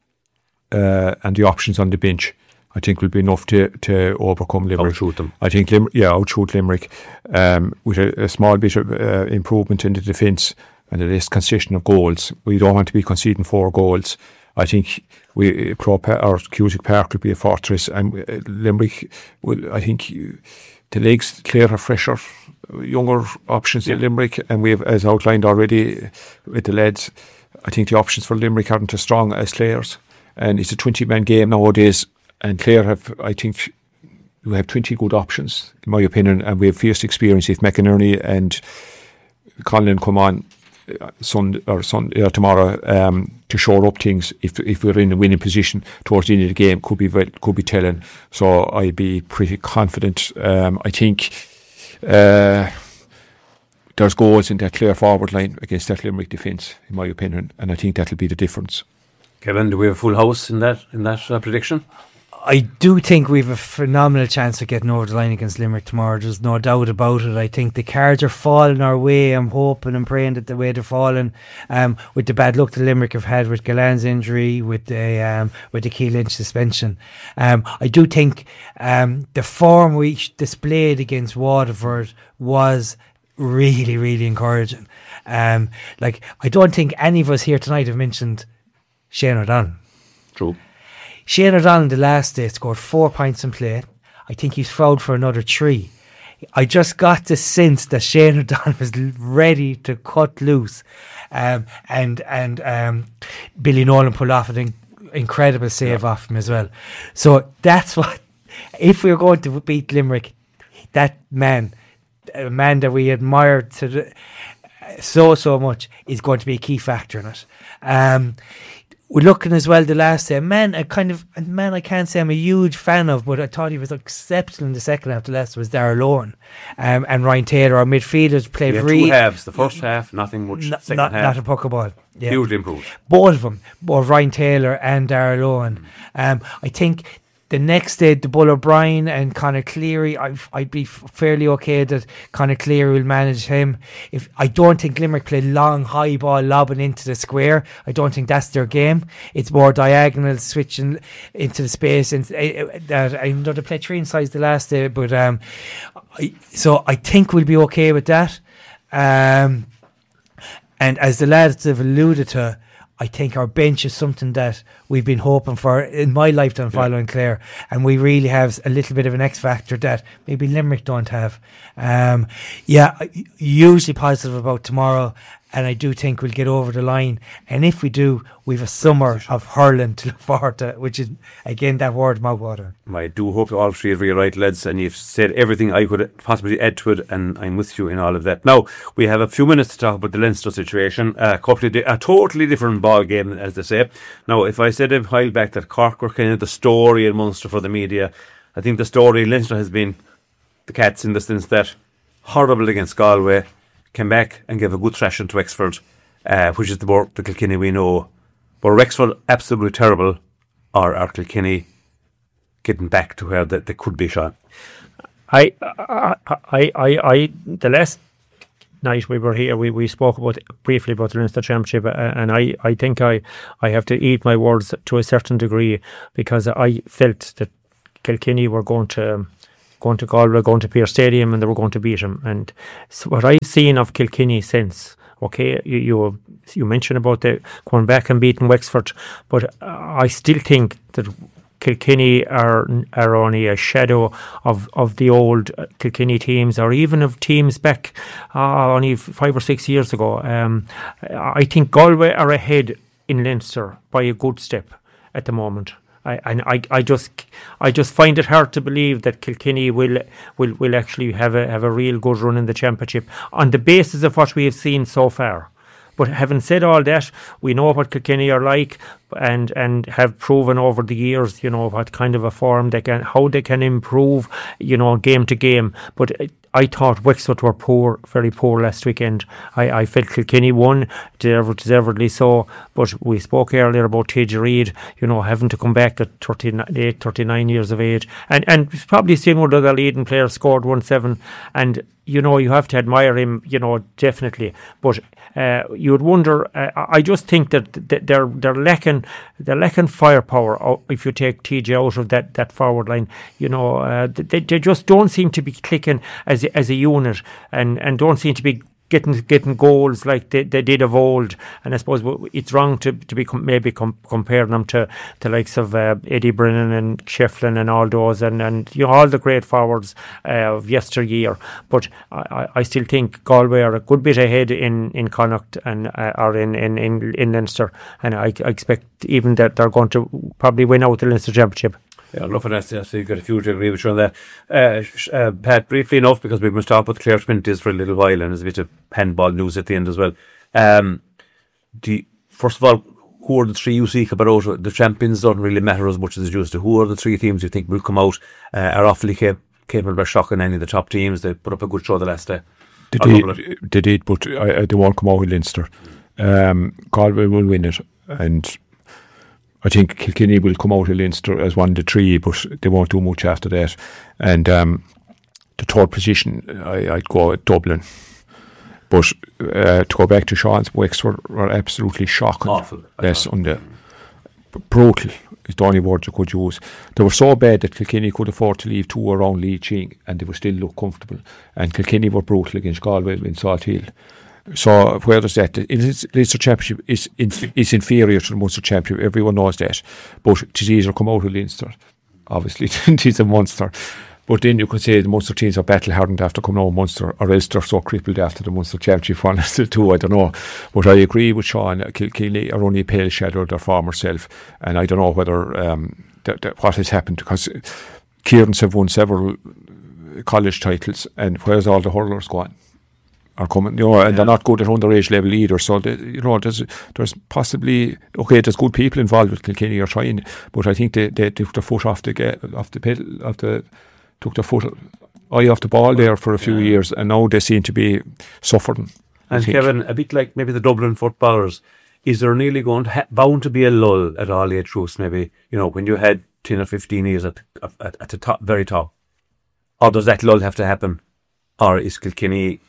uh, and the options on the bench. I think will be enough to, to overcome Limerick. Outshoot them. I think, Lim- yeah, outshoot Limerick um, with a, a small bit of uh, improvement in the defence and a less concession of goals. We don't want to be conceding four goals. I think we Pro or Cusack Park will be a fortress, and uh, Limerick will. I think uh, the legs Clare have fresher, younger options yeah. in Limerick, and we have, as outlined already with the lads, I think the options for Limerick aren't as strong as Clare's, and it's a twenty-man game nowadays. And Clare have, I think, we have twenty good options in my opinion, and we have fierce experience. If McInerney and Conlon come on Sunday or Sunday or tomorrow um, to shore up things, if if we're in a winning position towards the end of the game, could be could be telling. So I'd be pretty confident. Um, I think uh, there's goals in that Clare forward line against that Limerick defence, in my opinion, and I think that'll be the difference. Kevin, do we have a full house in that in that uh, prediction? I do think we have a phenomenal chance of getting over the line against Limerick tomorrow. There's no doubt about it. I think the cards are falling our way. I'm hoping and praying that the way they're falling, um, with the bad luck that Limerick have had with Galan's injury, with the um, with the Keane Lynch suspension, um, I do think um, the form we displayed against Waterford was really, really encouraging. Um, like I don't think any of us here tonight have mentioned Shane O'Donnell. True. Shane O'Donnell the last day scored four points in play. I think he's fouled for another three. I just got the sense that Shane O'Donnell was ready to cut loose, um, and and um, Billy Nolan pulled off an in- incredible save yeah. off him as well. So that's what, if we're going to beat Limerick, that man, a man that we admired to the, so so much, is going to be a key factor in it. Um, We're looking as well the last day. Man, a kind of a man I can't say I'm a huge fan of, but I thought he was exceptional in the second half. The last was Darragh Lohan, um, and Ryan Taylor. Our midfielders played yeah, really. Two halves. The first half, nothing much. N- second not, half, not a puck of ball. Yeah. Hugely improved. Both of them, both Ryan Taylor and Darragh Lohan. Um, I think the next day, the Bull O'Brien and Conor Cleary, I'd, I'd be fairly okay that Conor Cleary will manage him. If I don't think Limerick play long, high ball lobbing into the square. I don't think that's their game. It's more diagonal, switching into the space. And uh, that I know they play three inside the last day, but um, I, so I think we'll be okay with that. Um, and as the lads have alluded to, I think our bench is something that we've been hoping for in my lifetime following yeah. Clare, and we really have a little bit of an X factor that maybe Limerick don't have. Um, yeah, hugely positive about tomorrow, and I do think we'll get over the line. And if we do, we've a summer of hurling to look forward to, which is, again, that word mouthwater. I do hope all three of you are right, lads, and you've said everything I could possibly add to it, and I'm with you in all of that. Now, we have a few minutes to talk about the Leinster situation, a, couple of di- a totally different ball game, as they say. Now, if I said a while back that Cork were kind of the story in Munster for the media, I think the story in Leinster has been the Cats, in the sense that horrible against Galway, came back and gave a good thrashing to Wexford, uh, which is the, more, the Kilkenny we know. But Wexford, absolutely terrible, or are Kilkenny getting back to where they, they could be, Sean? I, I, I, I, I, the last night we were here, we, we spoke about briefly about the Leinster Championship, uh, and I, I think I, I have to eat my words to a certain degree, because I felt that Kilkenny were going to going to Galway, going to Pearse Stadium, and they were going to beat him. And so what I've seen of Kilkenny since, okay, you you, you mentioned about the going back and beating Wexford, but uh, I still think that Kilkenny are are only a shadow of, of the old Kilkenny teams, or even of teams back uh, only five or six years ago. Um, I think Galway are ahead in Leinster by a good step at the moment. I, and I, I just, I just find it hard to believe that Kilkenny will, will, will actually have a have a real good run in the championship on the basis of what we have seen so far. But having said all that, we know what Kilkenny are like, and and have proven over the years, you know, what kind of a form they can, how they can improve, you know, game to game. But I thought Wexford were poor, very poor last weekend. I, I felt Kilkenny won, deservedly so. But we spoke earlier about T J Reid, you know, having to come back at thirty-eight, thirty-nine years of age, and and probably seen one of the leading players scored one seven, and you know, you have to admire him, you know, definitely. But uh, you would wonder. Uh, I just think that they're they're lacking they're lacking firepower. If you take T J out of that, that forward line, you know, uh, they they just don't seem to be clicking as a, as a unit, and, and don't seem to be getting getting goals like they, they did of old. And I suppose it's wrong to to be com- maybe com- comparing them to the likes of uh, Eddie Brennan and Shefflin and all those, and, and you know, all the great forwards uh, of yesteryear. But I, I still think Galway are a good bit ahead in, in Connacht and uh, or in, in, in, in Leinster, and I, I expect even that they're going to probably win out the Leinster Championship. Yeah, nothing else. So you've got a few to agree with you on that. Uh, uh, Pat, briefly enough, because we must talk about the Clare twenties for a little while, and there's a bit of handball news at the end as well. Um, the, first of all, who are the three you seek about out? The champions don't really matter as much as it used to. Who are the three teams you think will come out, uh, are awfully cap- capable of shocking any of the top teams? They put up a good show the last day. They did, they did, but I, I, they won't come out with Leinster. Um, Galway will win it, and I think Kilkenny will come out of Leinster as one of the three, but they won't do much after that. And um, the third position, I, I'd go at Dublin. But uh, to go back to Sean's, Wexford were absolutely shocking. Awful. Yes, under brutal is the only word you could use. They were so bad that Kilkenny could afford to leave two around Lee Ching, and they would still look comfortable. And Kilkenny were brutal against Galway in Salt Hill. So where does that? The Leinster Championship is inf- is inferior to the Munster Championship. Everyone knows that. But it is easier to come out of Leinster. Obviously, it is a Munster. But then you can say the Munster teams are battle hardened after coming out of Munster, or else they're so crippled after the Munster Championship one or two. I don't know. But I agree with Sean. Kilkenny are only a pale shadow of their former self, and I don't know whether um, th- th- what has happened, because Kieran's have won several college titles, and where's all the hurlers going? Are coming, you know, and yeah. They're not good at underage level either. So they, you know, there's there's possibly okay. There's good people involved with Kilkenny are trying, but I think they, they took their foot off the off the pedal, off the took their foot eye off the ball there for a few yeah. years, and now they seem to be suffering. And Kevin, a bit like maybe the Dublin footballers, is there nearly going to ha- bound to be a lull at all age groups? Maybe, you know, when you had ten or fifteen years at, at, at the top, very top? Or does that lull have to happen? Or is Kilkenny,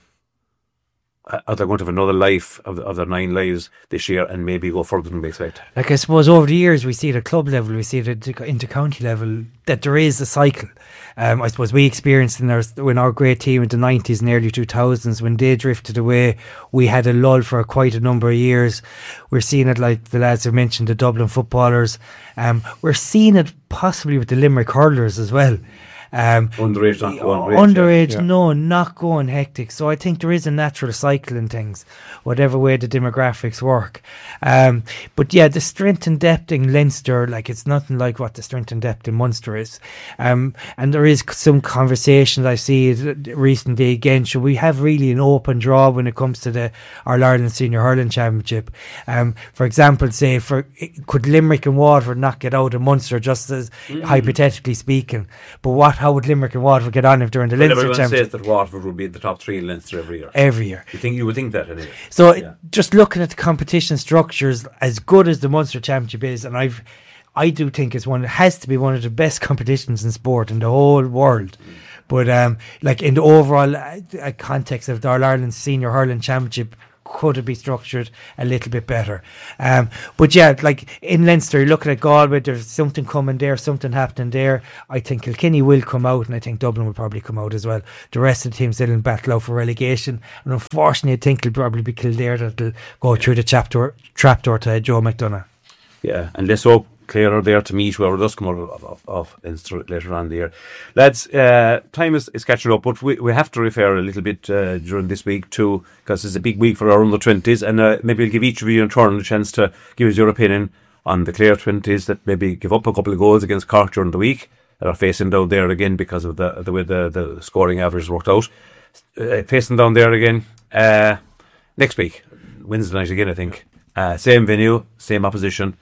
are they going to have another life of, of their nine lives this year and maybe go further than we expect? Like I suppose over the years we see it at club level, we see it at inter-county level, that there is a cycle. Um, I suppose we experienced in our, when our great team in the nineties and early two thousands, when they drifted away, we had a lull for quite a number of years. We're seeing it, like the lads have mentioned, the Dublin footballers. Um, we're seeing it possibly with the Limerick hurlers as well. Um, underage, not going underage, yeah. no, not going hectic. So I think there is a natural cycle in things, whatever way the demographics work. Um, but yeah, the strength and depth in Leinster, like it's nothing like what the strength and depth in Munster is. Um, and there is some conversations I see recently again. Should we have really an open draw when it comes to the All Ireland Senior Hurling Championship? Um, for example, say for could Limerick and Waterford not get out of Munster, just as mm-hmm. hypothetically speaking? But what? How would Limerick and Waterford get on if they're in the well, Leinster Championship? Everyone says that Waterford would be in the top three in Leinster every year. Every year. You think you would think that anyway? So yeah. just looking at the competition structures, as good as the Munster Championship is, and I've, I do think it's one. It has to be one of the best competitions in sport in the whole world. Mm. But um, like in the overall uh, context of the All Ireland Senior Hurling Championship, could it be structured a little bit better? Um, but yeah, like in Leinster, you're looking at Galway, there's something coming there, something happening there. I think Kilkenny will come out, and I think Dublin will probably come out as well. The rest of the teams still in battle out for relegation, and unfortunately I think it'll probably be Kildare that'll go through the trapdoor, trapdoor to Joe McDonagh. Yeah, and let's hope Clare are there to meet whoever does come out of, of, of Leinster later on in the year. Lads, uh, time is, is catching up, but we, we have to refer a little bit uh, during this week too, because it's a big week for our under twenties, and uh, maybe we'll give each of you in turn a chance to give us your opinion on the Clare twenties that maybe give up a couple of goals against Cork during the week, that are facing down there again because of the, the way the, the scoring average worked out. Uh, facing down there again uh, next week, Wednesday night again, I think. Uh, same venue, same opposition.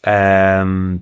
Um,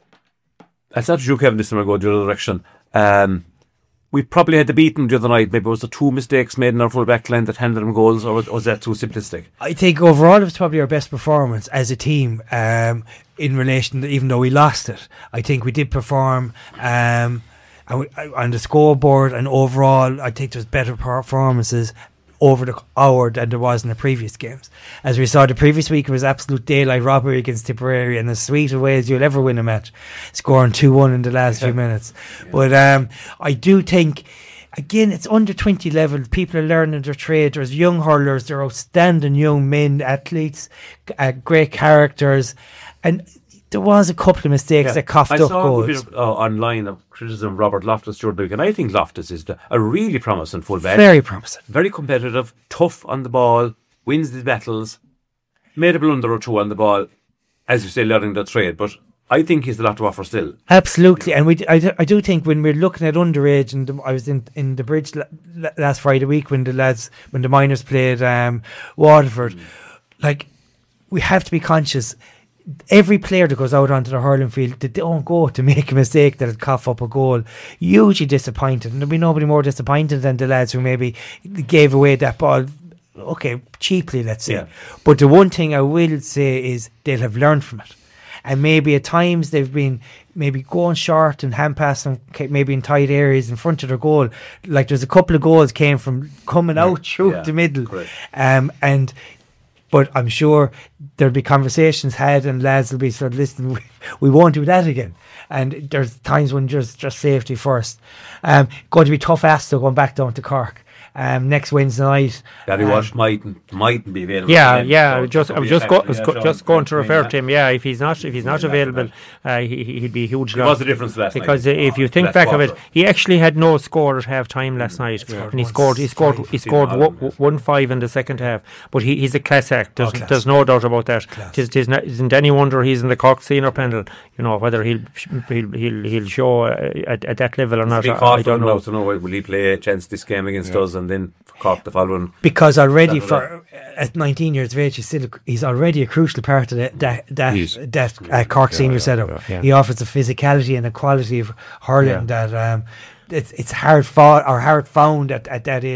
it's not true, Kevin, this time I go the other direction. Um, we probably had to beat them the other night. Maybe it was the two mistakes made in our full back line that handed them goals, or was, was that too simplistic? I think overall it was probably our best performance as a team um, in relation to, even though we lost it. I think we did perform um, and we, on the scoreboard, and overall I think there's better performances over the hour than there was in the previous games. As we saw the previous week, it was absolute daylight robbery against Tipperary, and as sweet a way as you'll ever win a match, scoring two one in the last yeah. few minutes. Yeah. But um, I do think, again, it's under twenty level. People are learning their trade. There's young hurlers, they're outstanding young men, athletes, uh, great characters, and there was a couple of mistakes yeah. that coughed I up saw goals. a bit of, uh, online of criticism of Robert Loftus during the week, and I think Loftus is the, a really promising fullback. Very promising. Very competitive, tough on the ball, wins the battles, made a blunder or two on the ball, as you say, learning the trade. But I think he's a lot to offer still. Absolutely, and we, I, I do think when we're looking at underage, and the, I was in, in the bridge la, la, last Friday week when the lads, when the minors played um, Waterford, mm. like, we have to be conscious. Every player that goes out onto the hurling field, they don't go to make a mistake that'll cough up a goal. Usually disappointed, and there'll be nobody more disappointed than the lads who maybe gave away that ball, okay, cheaply, let's say. Yeah. But the one thing I will say is they'll have learned from it, and maybe at times they've been maybe going short and hand passing, maybe in tight areas in front of their goal. Like there's a couple of goals came from coming yeah. out through yeah. the middle, um, and. But I'm sure there'll be conversations had, and lads will be sort of listening. We, we won't do that again. And there's times when just just safety first. Um, going to be tough ass though, going back down to Cork. Um, next Wednesday night. Gary um, Walsh mightn't mightn't be available. Yeah, again, yeah. so just I was just go, was go, just going to refer to him. Yeah, if he's not if he's not available, uh, he he'd be a huge. There was a difference last because night. Because if you think last back quarter. of it, he actually had no score at half time last night, yeah. and he scored he scored he scored one, one five in the second half. But he, he's a class act. There's, oh, class. there's no doubt about that. Tis, tis not, isn't any wonder he's in the Cork senior panel. You know whether he'll he'll he'll, he'll show uh, at, at that level or not. I, I don't know. To know will he play a chance this game against yeah. us, and then Cork the following, because already for uh, at nineteen years of age he's still a, he's already a crucial part of the, that that that uh, Cork yeah, senior yeah, setup. Yeah, yeah. He offers a physicality and a quality of hurling yeah. that um, it's it's hard fought or hard found at, at that age group.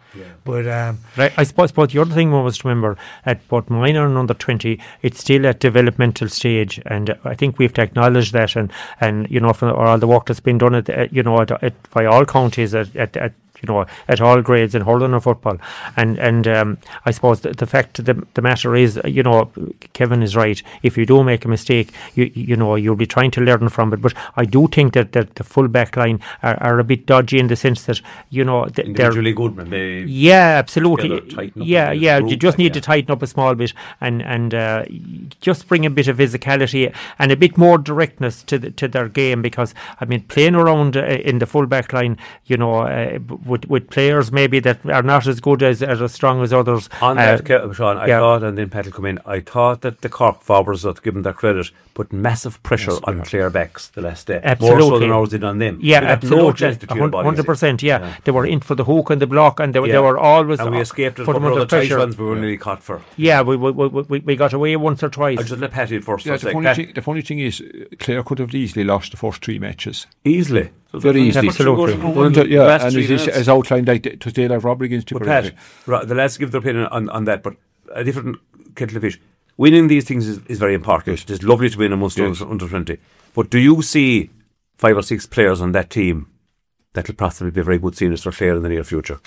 Yeah. But um, right, I suppose, but the other thing one was to remember at both minor and under twenty, it's still at developmental stage, and I think we have to acknowledge that, and and you know, for all the work that's been done at, at you know at, at, by all counties at, at, at you know, at all grades in hurling and football. And and um, I suppose the, the fact of the, the matter is, you know, Kevin is right. If you do make a mistake, you you know, you'll be trying to learn from it. But I do think that, that the full back line are, are a bit dodgy in the sense that, you know, th- individually good, man. They yeah, absolutely. Yeah, yeah. You just need to tighten up a small bit and and uh, just bring a bit of physicality and a bit more directness to the, to their game, because I mean, playing around uh, in the full back line, you know. Uh, With, with players maybe that are not as good as, as as strong as others. On uh, that, Sean, I yeah. thought, and then Pat will come in, I thought that the Cork forwards, to give them their credit, put massive pressure yes, on yeah. Clare backs the last day. Absolutely. More so than ours did on them. Yeah, they absolutely. No chance to clear one hundred percent, yeah. yeah. They were in for the hook and the block, and they, yeah. they were always and we escaped put them under pressure. Ones we were nearly caught for. Yeah, we, we, we, we got away once or twice. I just let Patty first. Yeah, the, funny thing, the funny thing is, Clare could have easily lost the first three matches. Easily. So very easily. Absolutely. Yeah, and as, as outlined, like, it was daylight robbery against Tipperary. Pat, the lads give their opinion on, on that, but a different kettle of fish. Winning these things is, is very important. Yes. It's lovely to win amongst yes. under twenty. But do you see five or six players on that team that will possibly be very good seniors for Clare in the near future?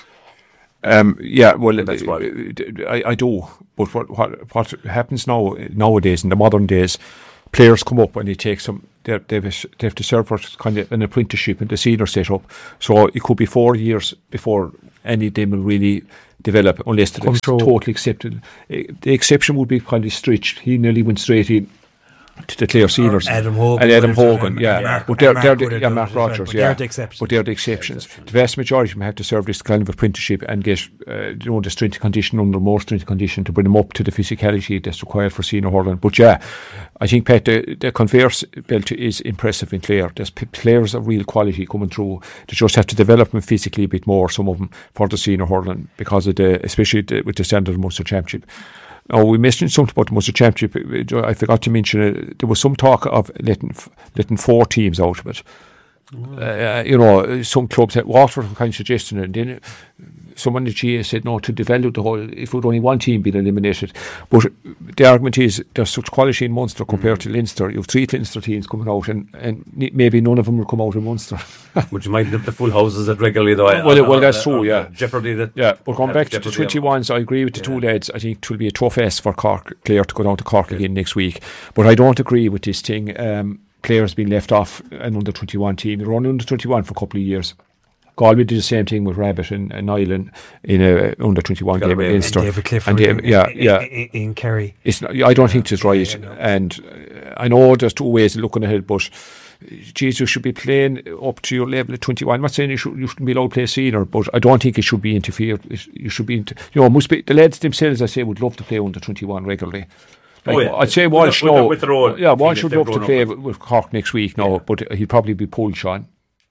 Um, yeah, well, That's what. I, I do. But what, what what happens now nowadays in the modern days, players come up and they take some. They they have to serve for kind of an apprenticeship in the senior setup. So it could be four years before any of them will really develop, unless they're totally accepted. The exception would be kind of Stritch. He nearly went straight in to the Clare seniors. Adam Hogan. And Adam Hogan, yeah. Mark, but they're, they're, Mark the, yeah, Mark Rogers, but yeah. They're the exceptions. But they're the exceptions. The vast majority of them have to serve this kind of apprenticeship and get, uh, you know, the strength condition under more strength condition to bring them up to the physicality that's required for senior hurling. But yeah, I think, Pat, the, the converse belt is impressive in Clare. There's p- players of real quality coming through. They just have to develop them physically a bit more, some of them, for the senior hurling, because of the, especially the, with the standard Munster Championship. Oh, we mentioned something about the Munster Championship. I forgot to mention it. There was some talk of letting letting four teams out of it. Oh. Uh, you know, some clubs had Waterford were kind of suggesting it, and then someone in the G A A said no, to develop the whole. If would only one team being eliminated, but the argument is there's such quality in Munster compared mm. to Leinster. You have three Leinster teams coming out, and, and maybe none of them will come out in Munster. Which might have the full houses at regularly though. Well, well, well that's true, yeah. Jeopardy that. Yeah, but going back to the twenty-ones, I agree with the yeah. two lads. I think it will be a tough ask for Cork, Clare to go down to Cork yeah. again next week. But I don't agree with this thing. Um, Clare's been left off an under twenty-one team. They were on under twenty-one for a couple of years. Galway did the same thing with Rabbit and, and Ireland in a under twenty-one game against and David Clifford and David, yeah, in, yeah. in, in Kerry. It's not, I don't think it's right, yeah, no. and uh, I know there's two ways of looking ahead, but geez, you should be playing up to your level at twenty-one. I'm not saying you, should, you shouldn't be allowed to play senior, but I don't think it should be interfered. You should be, inter- you know, must be the lads themselves. I say would love to play under twenty-one regularly. Like, oh, yeah. I'd say Walsh, with, no, with the road, yeah, Walsh would love to play with, with Cork next week, no, yeah. but he'd probably be pulled, Sean.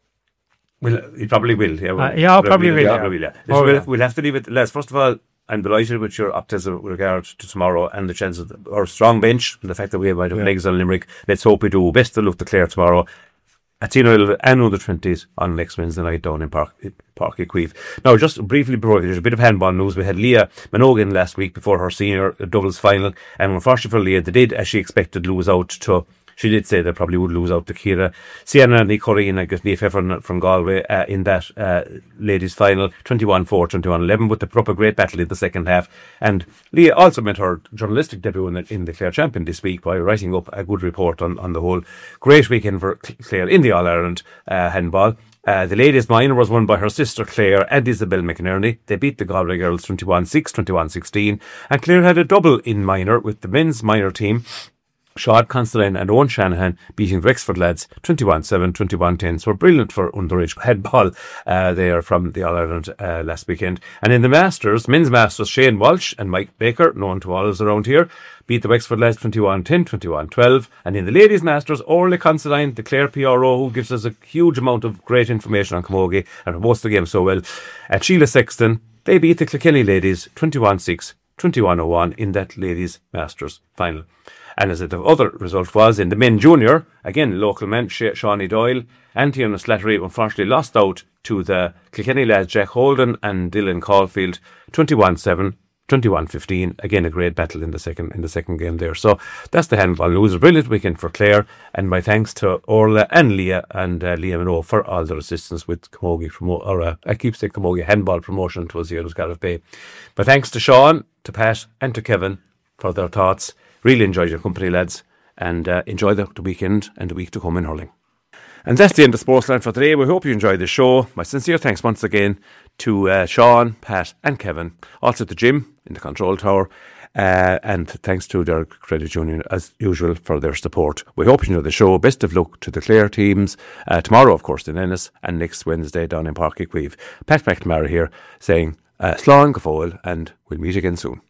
Well, he probably will. Yeah, well, uh, yeah probably will. will, yeah. Probably will yeah. Listen, oh, we'll, yeah. we'll have to leave it. Les, first of all, I'm delighted with your optimism with regard to tomorrow and the chance of our strong bench and the fact that we might have yeah. legs on Limerick. Let's hope we do. Best of luck to Clare tomorrow at Tino and under twenties on next Wednesday night down in Park Park Equive. Now, just briefly before there's a bit of handball news. We had Leah Minogan last week before her senior doubles final, and unfortunately for Leah, they did, as she expected, lose out to. She did say they probably would lose out to Ciara Sienna and Corrine, I guess, Niamh Efron from Galway uh, in that uh, ladies' final, twenty-one four, twenty-one eleven, but they put up a great battle in the second half. And Leah also made her journalistic debut in the, in the Clare Champion this week by writing up a good report on, on the whole great weekend for Clare in the All-Ireland uh, handball. Uh, the ladies' minor was won by her sister Claire and Isabel McInerney. They beat the Galway girls twenty-one six, twenty-one sixteen, and Clare had a double in minor with the men's minor team, Shad Constantine and Owen Shanahan, beating the Wexford lads twenty-one seven, twenty-one ten. So brilliant for underage headball uh, there from the All-Ireland uh, last weekend. And in the Masters, men's Masters, Shane Walsh and Mike Baker, known to all of us around here, beat the Wexford lads twenty-one ten, twenty-one twelve. And in the ladies' Masters, Orla Constantine, the Clare P R O, who gives us a huge amount of great information on Camogie and most of the game so well, and Sheila Sexton, they beat the Kilkenny ladies twenty-one six, twenty-one oh one in that Ladies Masters final. And as the other result was in the men junior, again, local men, Shawnee Doyle and Tiernan Slattery unfortunately lost out to the Kilkenny lads, Jack Holden and Dylan Caulfield, twenty-one seven, twenty-one fifteen. Again, a great battle in the second in the second game there. So that's the handball news. A brilliant weekend for Clare, and my thanks to Orla and Leah and uh, Liam and O for all their assistance with Camogie promo or uh, I keep saying Camogie handball promotion towards the Scariff Bay. But thanks to Sean, to Pat, and to Kevin for their thoughts. Really enjoyed your company, lads, and uh, enjoy the, the weekend and the week to come in hurling. And that's the end of Sportsline for today. We hope you enjoyed the show. My sincere thanks once again to uh, Sean, Pat and Kevin. Also to Jim in the control tower. Uh, and thanks to their credit union, as usual, for their support. We hope you enjoy the show. Best of luck to the Clare teams. Uh, tomorrow, of course, in Ennis, and next Wednesday down in Páirc Uí Chaoimh. Pat McNamara here saying, uh, Slán go fóill, and we'll meet again soon.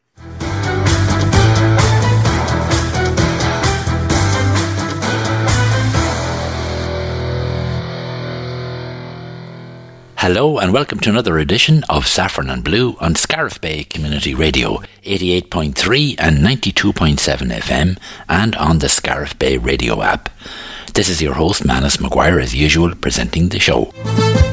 Hello and welcome to another edition of Saffron and Blue on Scariff Bay Community Radio, eighty-eight point three and ninety-two point seven F M, and on the Scariff Bay Radio app. This is your host, Manus Maguire, as usual, presenting the show.